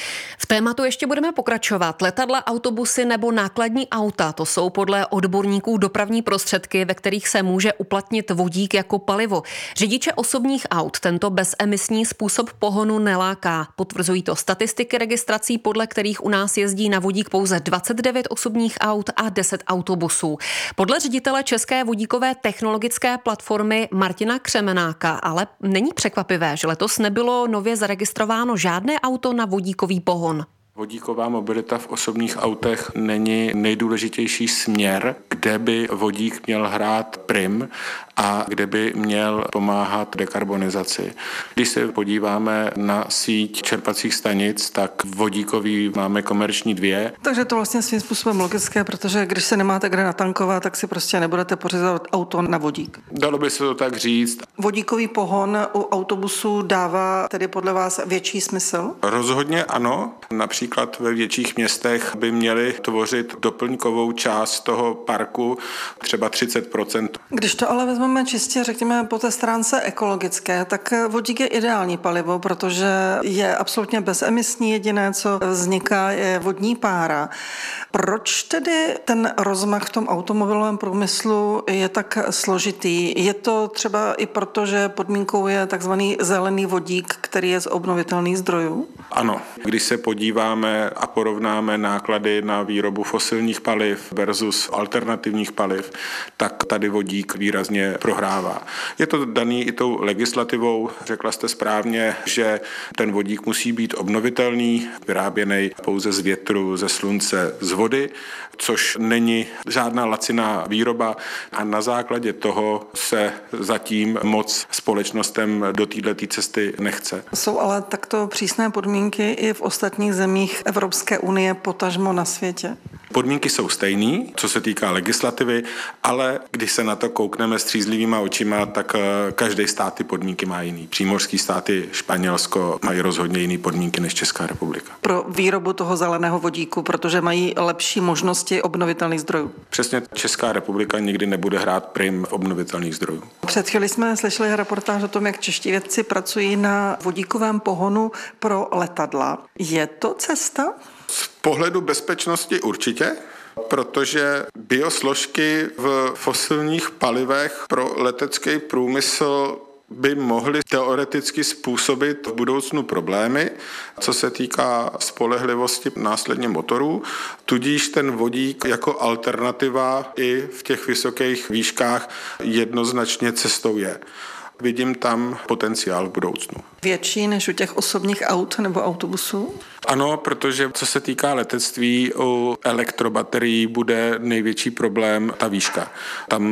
V tématu ještě budeme pokračovat. Letadla, autobusy nebo nákladní auta, to jsou podle odborníků dopravní prostředky, ve kterých se může uplatnit vodík jako palivo. Řidiče osobních aut tento bezemisní způsob pohonu neláká. Potvrzují to statistiky registrací, podle kterých u nás jezdí na vodík pouze dvacet devět osobních aut a deset autobusů. Podle ředitele České vodíkové technologické platformy Martina Křemenáka ale není překvapivé, že letos nebylo nově zaregistrováno žádné auto na vodíkový pohon. Vodíková mobilita v osobních autech není nejdůležitější směr, kde by vodík měl hrát prim a kde by měl pomáhat dekarbonizaci. Když se podíváme na síť čerpacích stanic, tak vodíkový máme komerční dvě. Takže to vlastně svým způsobem logické, protože když se nemáte kde natankovat, tak si prostě nebudete pořizovat auto na vodík. Dalo by se to tak říct. Vodíkový pohon u autobusů dává tedy podle vás větší smysl? Rozhodně ano. Například ve větších městech by měly tvořit doplňkovou část toho parku třeba třicet procent. Když to ale vezmeme čistě, řekněme, po té stránce ekologické, tak vodík je ideální palivo, protože je absolutně bezemisní, jediné, co vzniká, je vodní pára. Proč tedy ten rozmach v tom automobilovém průmyslu je tak složitý? Je to třeba i proto, že podmínkou je takzvaný zelený vodík, který je z obnovitelných zdrojů? Ano, když se podíváme a porovnáme náklady na výrobu fosilních paliv versus alternativních paliv, tak tady vodík výrazně prohrává. Je to daný i tou legislativou, řekla jste správně, že ten vodík musí být obnovitelný, vyráběný pouze z větru, ze slunce, z vody, což není žádná laciná výroba a na základě toho se zatím moc společnostem do této cesty nechce. Jsou ale takto přísné podmínky i v ostatních zemích Evropské unie, potažmo na světě? Podmínky jsou stejné, co se týká legislativy, ale když se na to koukneme střízlivýma očima, tak každý stát ty podmínky má jiný. Přímořský státy, Španělsko mají rozhodně jiné podmínky než Česká republika. Pro výrobu toho zeleného vodíku, protože mají lepší možnosti obnovitelných zdrojů. Přesně, Česká republika nikdy nebude hrát prim v obnovitelných zdrojů. Před chvíli jsme slyšeli reportáž o tom, jak čeští vědci pracují na vodíkovém pohonu pro letadla. Je to cesta? Z pohledu bezpečnosti určitě, protože biosložky v fosilních palivech pro letecký průmysl by mohly teoreticky způsobit v budoucnu problémy, co se týká spolehlivosti následně motorů. Tudíž ten vodík jako alternativa i v těch vysokých výškách jednoznačně cestou je. Vidím tam potenciál v budoucnu. Větší než u těch osobních aut nebo autobusů? Ano, protože co se týká letectví, u elektrobaterií bude největší problém ta výška. Tam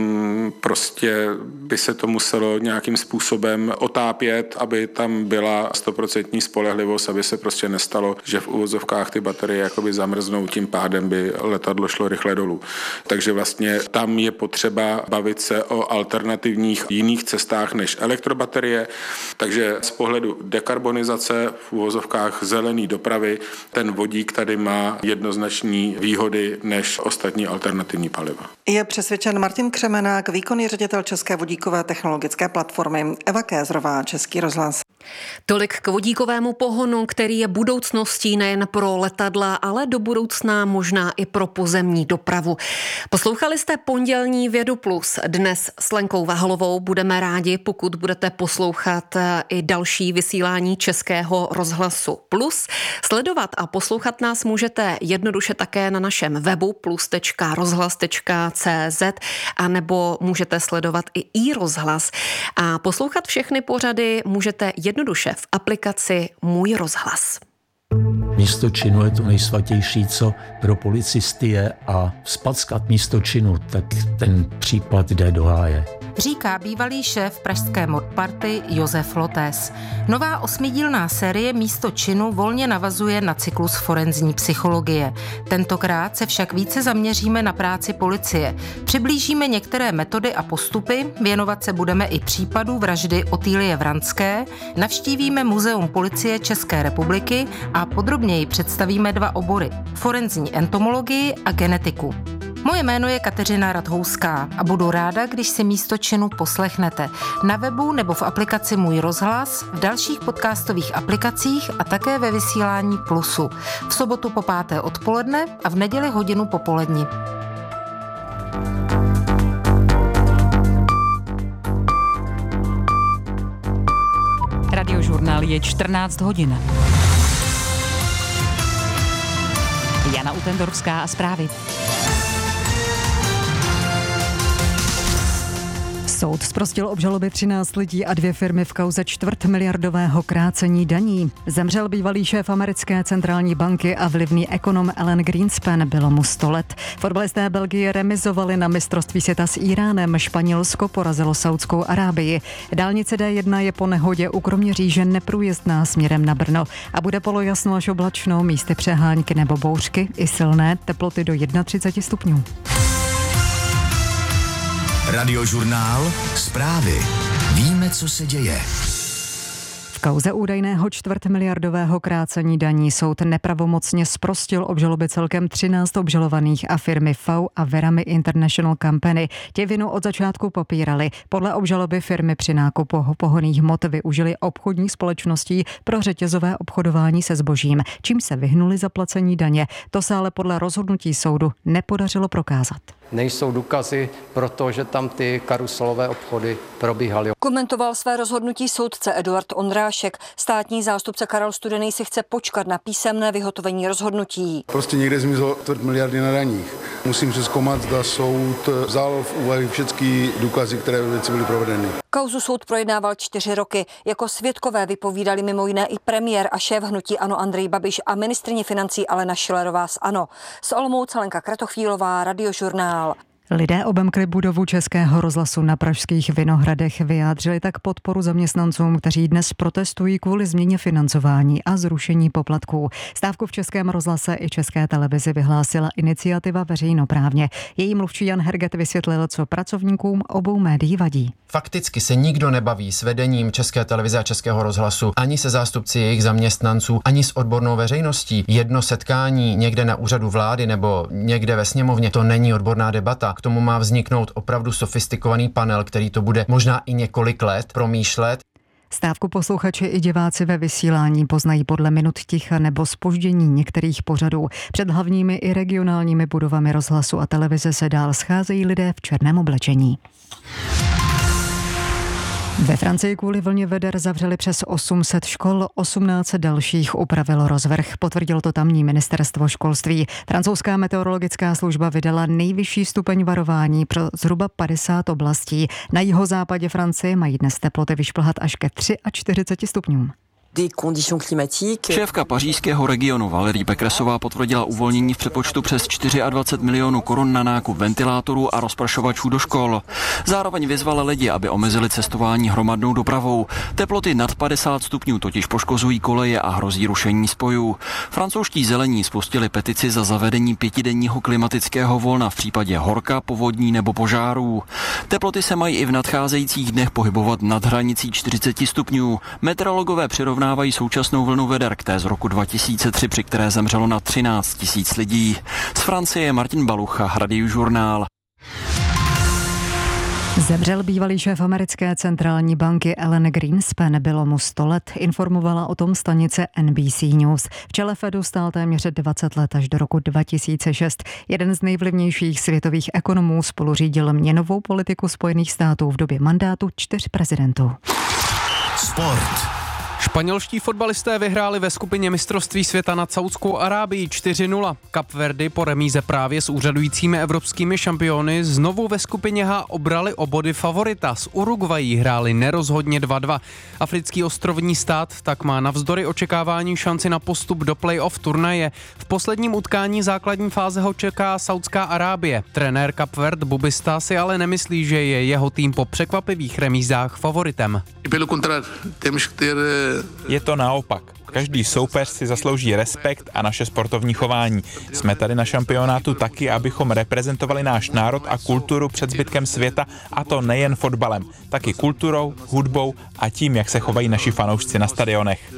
prostě by se to muselo nějakým způsobem otápět, aby tam byla stoprocentní spolehlivost, aby se prostě nestalo, že v uvozovkách ty baterie jakoby zamrznou, tím pádem by letadlo šlo rychle dolů. Takže vlastně tam je potřeba bavit se o alternativních jiných cestách než elektrobaterie. Takže z pohledu dekarbonizace v uvozovkách zelený dopravy ten vodík tady má jednoznačné výhody než ostatní alternativní paliva. Je přesvědčen Martin Křemenák, výkonný ředitel České vodíkové technologické platformy. Eva Kézrová, Český rozhlas. Tolik k vodíkovému pohonu, který je budoucností nejen pro letadla, ale do budoucna možná i pro pozemní dopravu. Poslouchali jste pondělní Vědu Plus. Dnes s Lenkou Vahalovou budeme rádi, pokud budete poslouchat i další vysílání Českého rozhlasu Plus. Sledovat a poslouchat nás můžete jednoduše také na našem webu plus tečka rozhlas tečka cé zet a nebo můžete sledovat i iRozhlas. A poslouchat všechny pořady můžete jednoduše v aplikaci Můj rozhlas. Místo činu je to nejsvatější, co pro policisty je, a vzpackat místo činu, tak ten případ jde do háje. Říká bývalý šéf pražské modparty Josef Lotes. Nová osmidílná série Místo činu volně navazuje na cyklus forenzní psychologie. Tentokrát se však více zaměříme na práci policie. Přiblížíme některé metody a postupy, věnovat se budeme i případu vraždy Otýlie Vranské, navštívíme Muzeum policie České republiky a podrobněji představíme dva obory: forenzní entomologii a genetiku. Moje jméno je Kateřina Radhouská a budu ráda, když si Místo činu poslechnete na webu nebo v aplikaci Můj rozhlas, v dalších podcastových aplikacích a také ve vysílání Plusu. V sobotu po páté odpoledne a v neděli hodinu popolední. Radiožurnál je čtrnáct hodin. Jana Utendorská a zprávy. Soud zprostil obžaloby třináct lidí a dvě firmy v kauze čtvrtmiliardového krácení daní. Zemřel bývalý šéf americké centrální banky a vlivný ekonom Alan Greenspan, bylo mu sto let. Fotbalisté Belgie remizovali na mistrovství světa s Íránem, Španělsko porazilo Saudskou Arábii. Dálnice D jedna je po nehodě u Kroměříže neprůjezdná směrem na Brno a bude polojasno až oblačno, místy přehánky nebo bouřky i silné, teploty do třicet jedna stupňů. Radiožurnál, zprávy. Víme, co se děje. V kauze údajného čtvrtmiliardového krácení daní soud nepravomocně zprostil obžaloby celkem třináct obžalovaných a firmy V A U a Verami International Company. Ti vinu od začátku popírali. Podle obžaloby firmy při nákupu pohonných hmot využili obchodních společností pro řetězové obchodování se zbožím, čím se vyhnuli zaplacení daně. To se ale podle rozhodnutí soudu nepodařilo prokázat. Nejsou důkazy, protože tam ty karuselové obchody probíhaly. Komentoval své rozhodnutí soudce Eduard Ondrášek. Státní zástupce Karel Studený si chce počkat na písemné vyhotovení rozhodnutí. Prostě někde zmizelo čtvrt miliardy na daních. Musím přezkoumat, zda soud vzal v úvahu všechny důkazy, které ve věci byly provedeny. Kauzu soud projednával čtyři roky. Jako svědkové vypovídali mimo jiné i premiér a šéf hnutí ANO Andrej Babiš a ministryně financí Alena Schillerová z ANO. Z Olomouce Lenka Kratochvílová, Radiožurnál. Lidé obemkli budovu Českého rozhlasu na pražských Vinohradech, vyjádřili tak podporu zaměstnancům, kteří dnes protestují kvůli změně financování a zrušení poplatků. Stávku v Českém rozhlase i České televizi vyhlásila iniciativa Veřejnoprávně. Její mluvčí Jan Herget vysvětlil, co pracovníkům obou médií vadí. Fakticky se nikdo nebaví s vedením České televize a Českého rozhlasu, ani se zástupci jejich zaměstnanců, ani s odbornou veřejností. Jedno setkání někde na úřadu vlády nebo někde ve sněmovně, to není odborná debata. K tomu má vzniknout opravdu sofistikovaný panel, který to bude možná i několik let promýšlet. Stávku posluchači i diváci ve vysílání poznají podle minut ticha nebo zpoždění některých pořadů. Před hlavními i regionálními budovami rozhlasu a televize se dál scházejí lidé v černém oblečení. Ve Francii kvůli vlně veder zavřeli přes osm set škol, osmnáct dalších upravilo rozvrh. Potvrdilo to tamní ministerstvo školství. Francouzská meteorologická služba vydala nejvyšší stupeň varování pro zhruba padesát oblastí. Na jihozápadě Francie mají dnes teploty vyšplhat až ke čtyřiceti třem stupňům. Šéfka pařížského regionu Valérie Pécressová potvrdila uvolnění v přepočtu přes dvacet čtyři milionů korun na nákup ventilátorů a rozprašovačů do škol. Zároveň vyzvala lidi, aby omezili cestování hromadnou dopravou. Teploty nad padesát stupňů totiž poškozují koleje a hrozí rušení spojů. Francouzští zelení spustili petici za zavedení pětidenního klimatického volna v případě horka, povodní nebo požárů. Teploty se mají i v nadcházejících dnech pohybovat nad hranicí čtyřicet stupňů. Meteorologové přirovnávají současnou vlnu veder k té z roku dva tisíce tři, při které zemřelo na třináct tisíc lidí. Z Francie Martin Balucha, Radiožurnál. Zemřel bývalý šéf americké centrální banky Alan Greenspan, bylo mu sto let, informovala o tom stanice N B C News. V čele Fedu stál téměř dvacet let až do roku dva tisíce šest. Jeden z nejvlivnějších světových ekonomů spolu řídil měnovou politiku Spojených států v době mandátu čtyř prezidentů. Sport. Španělští fotbalisté vyhráli ve skupině mistrovství světa nad Saudskou Arábií čtyři nula. Kapverdy po remíze právě s úřadujícími evropskými šampiony znovu ve skupině H obrali o body favorita. S Uruguayí hráli nerozhodně dva dva. Africký ostrovní stát tak má navzdory očekávání šanci na postup do play-off turnaje. V posledním utkání základní fáze ho čeká Saudská Arábie. Trenér Kapverd Bubista si ale nemyslí, že je jeho tým po překvapivých remízách favoritem. Je to naopak. Každý soupeř si zaslouží respekt a naše sportovní chování. Jsme tady na šampionátu taky, abychom reprezentovali náš národ a kulturu před zbytkem světa, a to nejen fotbalem, taky kulturou, hudbou a tím, jak se chovají naši fanoušci na stadionech.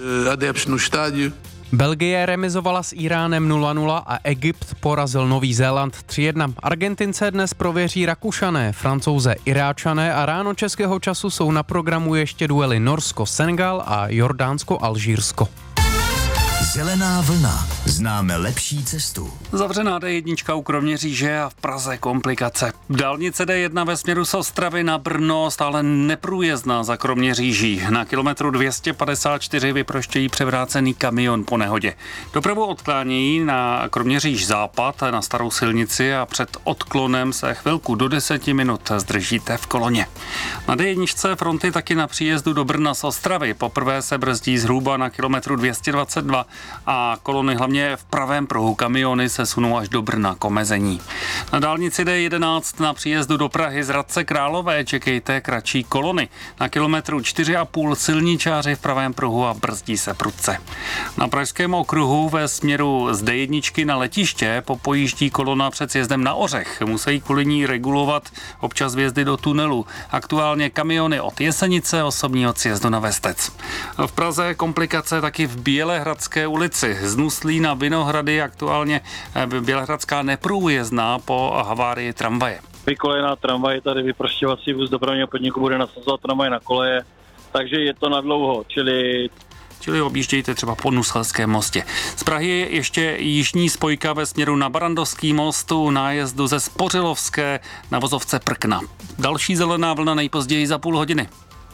Belgie remizovala s Iránem nula nula a Egypt porazil Nový Zéland tři jedna. Argentince dnes prověří Rakušané, Francouze Iráčané a ráno českého času jsou na programu ještě duely Norsko-Senegal a Jordánsko-Alžírsko. Zelená vlna. Známe lepší cestu. Zavřená D jedna u Kroměříže a v Praze komplikace. Dálnice D jedna ve směru z Ostravy na Brno stále neprůjezdná za Kroměříží. Na kilometru dvě stě padesát čtyři vyproštějí převrácený kamion po nehodě. Dopravu odklánějí na Kroměříž západ na starou silnici a před odklonem se chvilku do deseti minut zdržíte v koloně. Na D jedna fronty taky na příjezdu do Brna z Ostravy. Poprvé se brzdí zhruba na kilometru dvě stě dvacet dva a kolony hlavně v pravém pruhu kamiony se sunou až do Brna k omezení. Na dálnici D jedenáct na příjezdu do Prahy z Hradce Králové čekejte kratší kolony. Na kilometru čtyři a půl silničáři v pravém pruhu a brzdí se prudce. Na pražském okruhu ve směru z D jedna na letiště popojíždí kolona před sjezdem na Ořech. Musí kvůli ní regulovat občas vjezdy do tunelu. Aktuálně kamiony od Jesenice, osobní od sjezdu na Vestec. V Praze komplikace taky v Bělehradské ulici. Z Nuslí na Vinohrady aktuálně bělehradská neprůjezdná po havárii tramvaje. Vykolejená tramvaj, tady vyprošťovací vůz dopravního podniku bude nasazovat tramvaj na koleje, takže je to na dlouho, čili Čili objíždějte třeba po Nuselském mostě. Z Prahy je ještě jižní spojka ve směru na Barandovský most u nájezdu ze Spořilovské na vozovce Prkna. Další zelená vlna nejpozději za půl hodiny.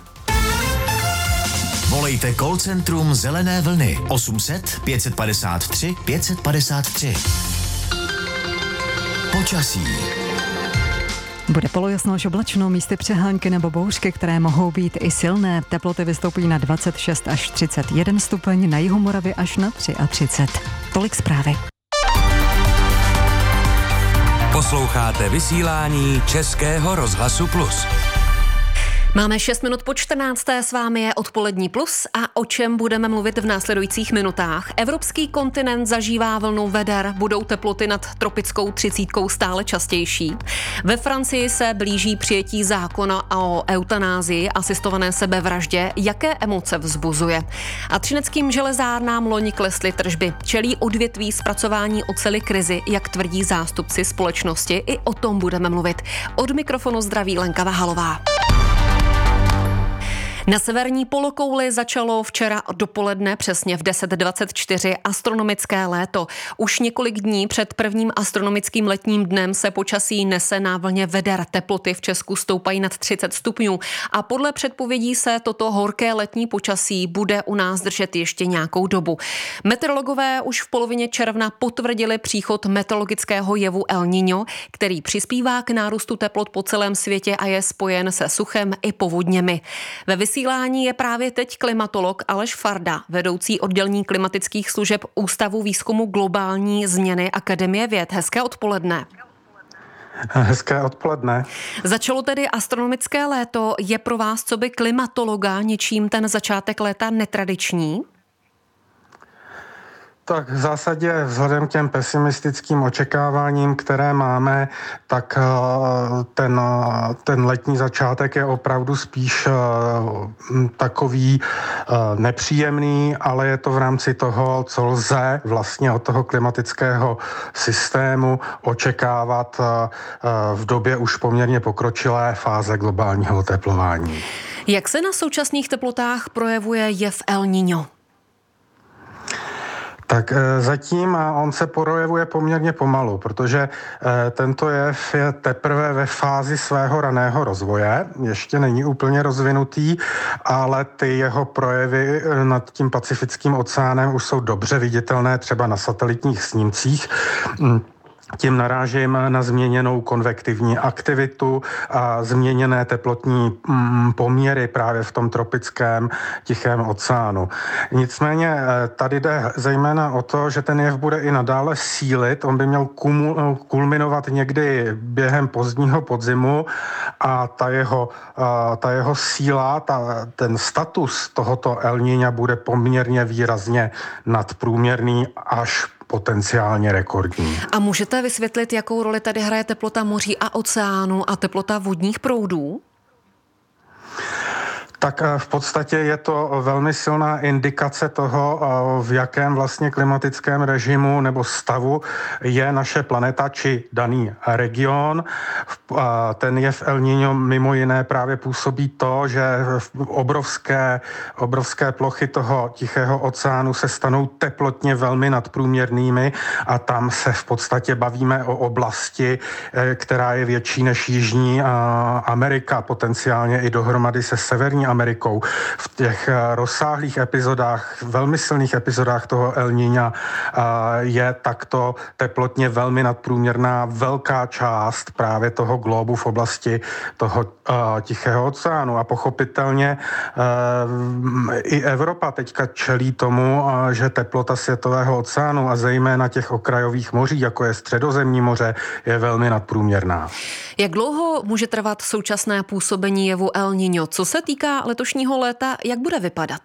Volejte call centrum Zelené vlny osm set pět padesát tři pět padesát tři. Počasí. Bude polojasno až oblačno, místy přehánky nebo bouřky, které mohou být i silné. Teploty vystoupí na dvacet šest až třicet jeden stupeň, na jihu Moravy až na třicet tři. Tolik zprávy. Posloucháte vysílání Českého rozhlasu Plus. Máme šest minut po čtrnácté, s vámi je Odpolední plus a o čem budeme mluvit v následujících minutách. Evropský kontinent zažívá vlnu veder, budou teploty nad tropickou třicítkou stále častější. Ve Francii se blíží přijetí zákona o eutanázii, asistované sebevraždě. Jaké emoce vzbuzuje? A třineckým železárnám loni klesly tržby. Čelí odvětví zpracování oceli krizi, jak tvrdí zástupci společnosti. I o tom budeme mluvit. Od mikrofonu zdraví Lenka Vahalová. Na severní polokouli začalo včera dopoledne přesně v deset dvacet čtyři astronomické léto. Už několik dní před prvním astronomickým letním dnem se počasí nese na vlně veder. Teploty v Česku stoupají nad třicet stupňů a podle předpovědí se toto horké letní počasí bude u nás držet ještě nějakou dobu. Meteorologové už v polovině června potvrdili příchod meteorologického jevu El Niño, který přispívá k nárůstu teplot po celém světě a je spojen se suchem i povodněmi. Ve vysílání je právě teď klimatolog Aleš Farda, vedoucí oddělení klimatických služeb Ústavu výzkumu globální změny Akademie věd. Hezké odpoledne. Hezké odpoledne. Začalo tedy astronomické léto. Je pro vás, co by klimatologa, něčím ten začátek léta netradiční? Tak v zásadě vzhledem k těm pesimistickým očekáváním, které máme, tak ten, ten letní začátek je opravdu spíš takový nepříjemný, ale je to v rámci toho, co lze vlastně od toho klimatického systému očekávat v době už poměrně pokročilé fáze globálního oteplování. Jak se na současných teplotách projevuje jev El Niño? Tak zatím on se projevuje poměrně pomalu, protože tento jev je teprve ve fázi svého raného rozvoje, ještě není úplně rozvinutý, ale ty jeho projevy nad tím Pacifickým oceánem už jsou dobře viditelné třeba na satelitních snímcích. Tím narážím na změněnou konvektivní aktivitu a změněné teplotní poměry právě v tom tropickém Tichém oceánu. Nicméně tady jde zejména o to, že ten jev bude i nadále sílit. On by měl kulminovat někdy během pozdního podzimu a ta jeho, ta jeho síla, ta, ten status tohoto El Niña bude poměrně výrazně nadprůměrný až potenciálně rekordní. A můžete vysvětlit, jakou roli tady hraje teplota moří a oceánu a teplota vodních proudů? Tak v podstatě je to velmi silná indikace toho, v jakém vlastně klimatickém režimu nebo stavu je naše planeta či daný region. Ten jev El Niño mimo jiné právě působí to, že obrovské, obrovské plochy toho Tichého oceánu se stanou teplotně velmi nadprůměrnými a tam se v podstatě bavíme o oblasti, která je větší než Jižní Amerika, potenciálně i dohromady se Severní Amerikou. V těch rozsáhlých epizodách, velmi silných epizodách toho El Niña je takto teplotně velmi nadprůměrná velká část právě toho globu v oblasti toho Tichého oceánu. A pochopitelně i Evropa teďka čelí tomu, že teplota světového oceánu a zejména těch okrajových moří, jako je Středozemní moře, je velmi nadprůměrná. Jak dlouho může trvat současné působení jevu El Niño? Co se týká letošního léta, jak bude vypadat?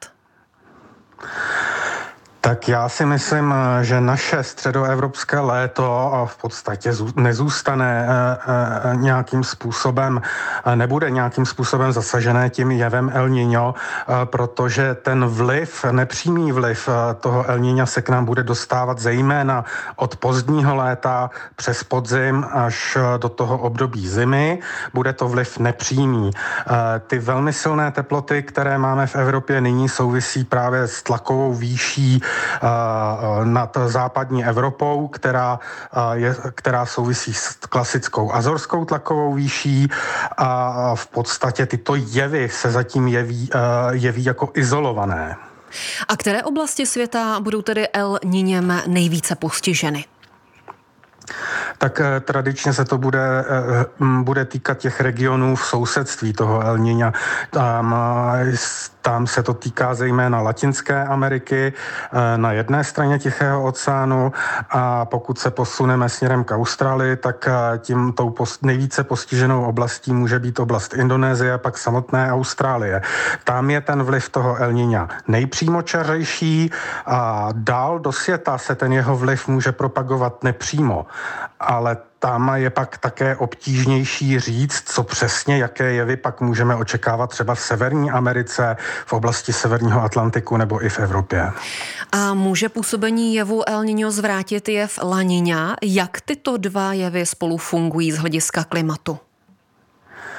Tak já si myslím, že naše středoevropské léto v podstatě nezůstane nějakým způsobem, nebude nějakým způsobem zasažené tím jevem El Niño, protože ten vliv, nepřímý vliv toho El Niña se k nám bude dostávat zejména od pozdního léta přes podzim až do toho období zimy. Bude to vliv nepřímý. Ty velmi silné teploty, které máme v Evropě nyní, souvisí právě s tlakovou výší nad západní Evropou, která, je, která souvisí s klasickou azorskou tlakovou výší a v podstatě tyto jevy se zatím jeví, jeví jako izolované. A které oblasti světa budou tedy El Niñem nejvíce postiženy? Tak tradičně se to bude, bude týkat těch regionů v sousedství toho El Niña. Tam, tam se to týká zejména Latinské Ameriky na jedné straně Tichého oceánu a pokud se posuneme směrem k Austrálii, tak tím tou post, nejvíce postiženou oblastí může být oblast Indonésie a pak samotné Austrálie. Tam je ten vliv toho El Niña nejpřímočařejší a dál do světa se ten jeho vliv může propagovat nepřímo, ale tam je pak také obtížnější říct, co přesně, jaké jevy pak můžeme očekávat třeba v Severní Americe, v oblasti Severního Atlantiku nebo i v Evropě. A může působení jevu El Niño zvrátit jev La Niña? Jak tyto dva jevy spolu fungují z hlediska klimatu?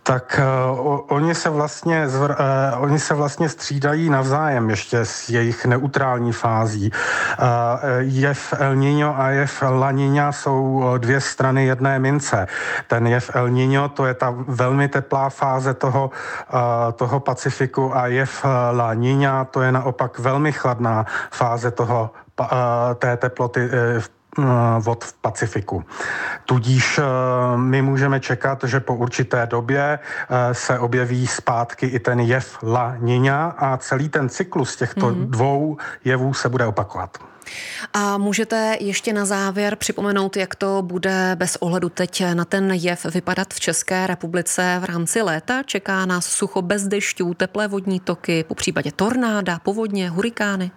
Tak uh, oni se vlastně zvr, uh, oni se vlastně střídají navzájem ještě s jejich neutrální fází. Uh, jev El Niño a jev La Niña jsou dvě strany jedné mince. Ten jev El Niño, to je ta velmi teplá fáze toho, uh, toho Pacifiku a jev La Niña, to je naopak velmi chladná fáze toho, uh, té teploty uh, vod v Pacifiku. Tudíž my můžeme čekat, že po určité době se objeví zpátky i ten jev La Niña a celý ten cyklus těchto mm-hmm. dvou jevů se bude opakovat. A můžete ještě na závěr připomenout, jak to bude bez ohledu teď na ten jev vypadat v České republice v rámci léta? Čeká nás sucho bez dešťů, teplé vodní toky, popřípadě tornáda, povodně, hurikány?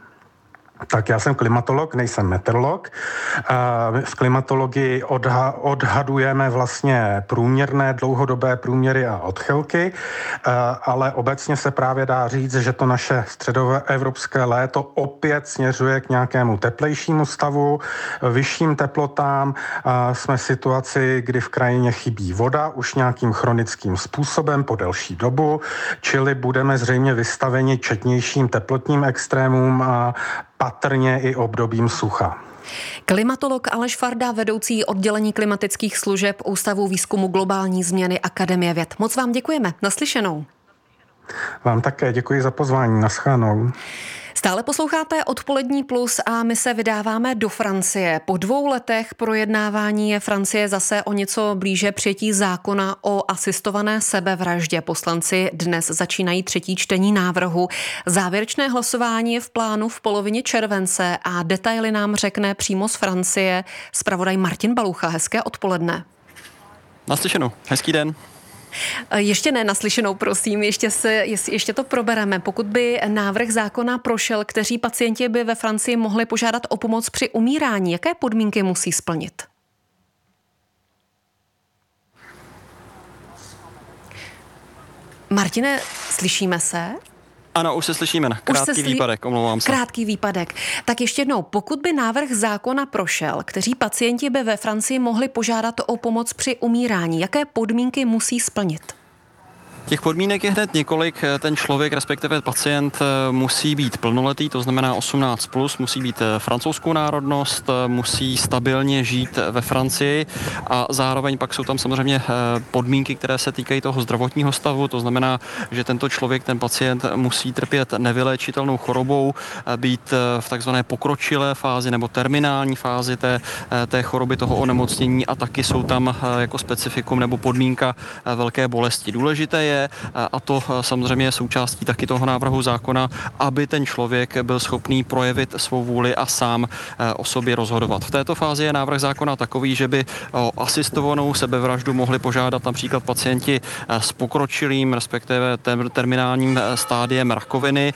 Tak já jsem klimatolog, nejsem meteorolog. V klimatologii odha- odhadujeme vlastně průměrné dlouhodobé průměry a odchylky, ale obecně se právě dá říct, že to naše středoevropské léto opět směřuje k nějakému teplejšímu stavu, vyšším teplotám. Jsme v situaci, kdy v krajině chybí voda už nějakým chronickým způsobem po delší dobu, čili budeme zřejmě vystaveni četnějším teplotním extrémům a patrně i obdobím sucha. Klimatolog Aleš Farda, vedoucí oddělení klimatických služeb Ústavu výzkumu globální změny Akademie věd. Moc vám děkujeme. Naslyšenou. Vám také děkuji za pozvání. Naschledanou. Stále posloucháte Odpolední plus a my se vydáváme do Francie. Po dvou letech projednávání je Francie zase o něco blíže přijetí zákona o asistované sebevraždě. Poslanci dnes začínají třetí čtení návrhu. Závěrečné hlasování je v plánu v polovině července a detaily nám řekne přímo z Francie zpravodaj Martin Balucha. Hezké odpoledne. Naslyšenou. Hezký den. Ještě ne naslyšenou, prosím, ještě, se, ještě to probereme. Pokud by návrh zákona prošel, kteří pacienti by ve Francii mohli požádat o pomoc při umírání, jaké podmínky musí splnit? Martine, slyšíme se? Ano, už se slyšíme. Krátký sli... výpadek, omlouvám se. Krátký výpadek. Tak ještě jednou, pokud by návrh zákona prošel, kteří pacienti by ve Francii mohli požádat o pomoc při umírání, jaké podmínky musí splnit? Těch podmínek je hned několik. Ten člověk, respektive pacient, musí být plnoletý, to znamená osmnáct plus, musí být francouzskou národnost, musí stabilně žít ve Francii a zároveň pak jsou tam samozřejmě podmínky, které se týkají toho zdravotního stavu, to znamená, že tento člověk, ten pacient musí trpět nevyléčitelnou chorobou, být v takzvané pokročilé fázi nebo terminální fázi té, té choroby, toho onemocnění a taky jsou tam jako specifikum nebo podmínka velké bolesti. Důležité je, a to samozřejmě je součástí taky toho návrhu zákona, aby ten člověk byl schopný projevit svou vůli a sám o sobě rozhodovat. V této fázi je návrh zákona takový, že by o asistovanou sebevraždu mohli požádat například pacienti s pokročilým, respektive terminálním stádiem rakoviny.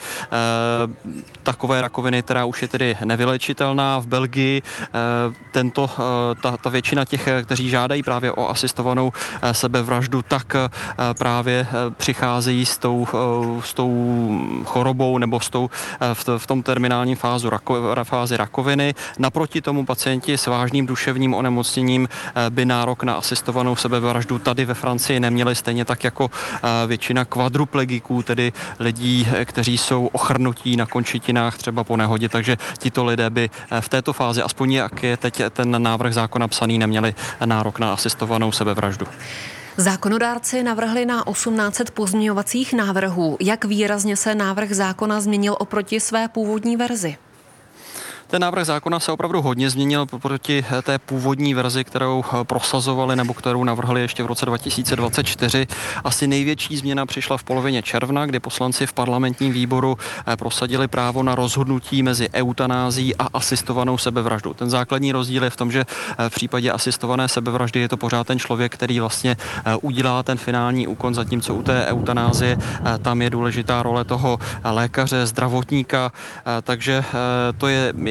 Takové rakoviny, která už je tedy nevylečitelná v Belgii. Tento, ta, ta většina těch, kteří žádají právě o asistovanou sebevraždu, tak právě přicházejí s tou, s tou chorobou nebo s tou, v tom terminálním fázu, fázi rakoviny. Naproti tomu pacienti s vážným duševním onemocněním by nárok na asistovanou sebevraždu tady ve Francii neměli, stejně tak jako většina kvadruplegiků, tedy lidí, kteří jsou ochrnutí na končetinách třeba po nehodě, takže tito lidé by v této fázi, aspoň jak je teď ten návrh zákona psaný, neměli nárok na asistovanou sebevraždu. Zákonodárci navrhli na osmnáct set pozměňovacích návrhů. Jak výrazně se návrh zákona změnil oproti své původní verzi? Ten návrh zákona se opravdu hodně změnil proti té původní verzi, kterou prosazovali nebo kterou navrhli ještě v roce dva tisíce dvacet čtyři. Asi největší změna přišla v polovině června, kdy poslanci v parlamentním výboru prosadili právo na rozhodnutí mezi eutanází a asistovanou sebevraždou. Ten základní rozdíl je v tom, že v případě asistované sebevraždy je to pořád ten člověk, který vlastně udělá ten finální úkon, zatímco u té eutanázie tam je důležitá role toho lékaře, zdravotníka, takže to je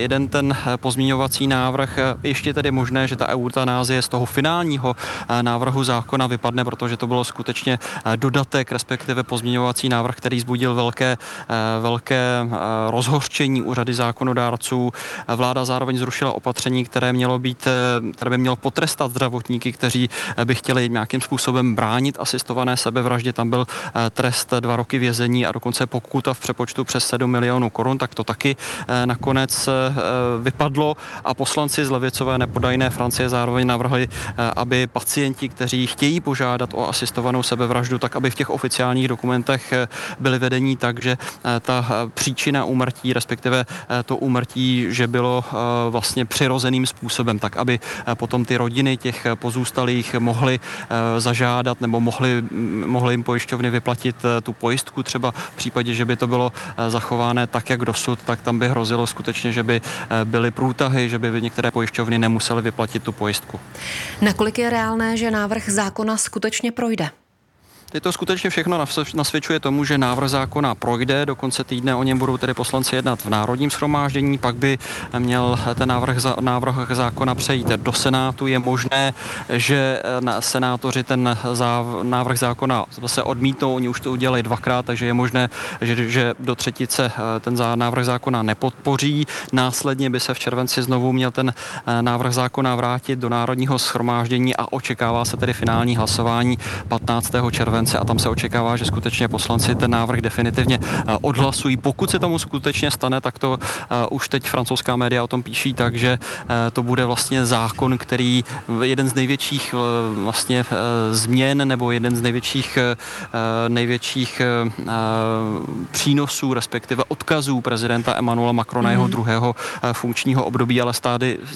jeden ten pozměňovací návrh. Ještě tedy možné, že ta eutanázie z toho finálního návrhu zákona vypadne, protože to bylo skutečně dodatek, respektive pozměňovací návrh, který vzbudil velké, velké rozhořčení u řady zákonodárců. Vláda zároveň zrušila opatření, které mělo být, které by mělo potrestat zdravotníky, kteří by chtěli nějakým způsobem bránit asistované sebevraždě. Tam byl trest dva roky vězení a dokonce pokuta v přepočtu přes sedm milionů korun, tak to taky nakonec vypadlo a poslanci z levicové nepodajné Francie zároveň navrhli, aby pacienti, kteří chtějí požádat o asistovanou sebevraždu, tak aby v těch oficiálních dokumentech byli vedení tak, že ta příčina úmrtí, respektive to úmrtí, že bylo vlastně přirozeným způsobem, tak aby potom ty rodiny těch pozůstalých mohly zažádat nebo mohly, mohly jim pojišťovny vyplatit tu pojistku třeba v případě, že by to bylo zachováno tak, jak dosud, tak tam by hrozilo skutečně, že by byly průtahy, že by některé pojišťovny nemusely vyplatit tu pojistku. Nakolik je reálné, že návrh zákona skutečně projde? Teď to skutečně všechno nasvědčuje tomu, že návrh zákona projde, do konce týdne o něm budou tedy poslanci jednat v Národním shromáždění, pak by měl ten návrh, návrh zákona přejít do Senátu. Je možné, že senátoři ten záv, návrh zákona zase odmítnou, oni už to udělali dvakrát, takže je možné, že, že do třetice ten zá, návrh zákona nepodpoří. Následně by se v červenci znovu měl ten návrh zákona vrátit do Národního shromáždění a očekává se tedy finální hlasování patnáctého července. A tam se očekává, že skutečně poslanci ten návrh definitivně odhlasují. Pokud se tomu skutečně stane, tak to uh, už teď francouzská média o tom píší, takže uh, to bude vlastně zákon, který jeden z největších uh, vlastně uh, změn nebo jeden z největších, uh, největších uh, přínosů, respektive odkazů prezidenta Emmanuela Macrona, mm. jeho druhého uh, funkčního období, ale stády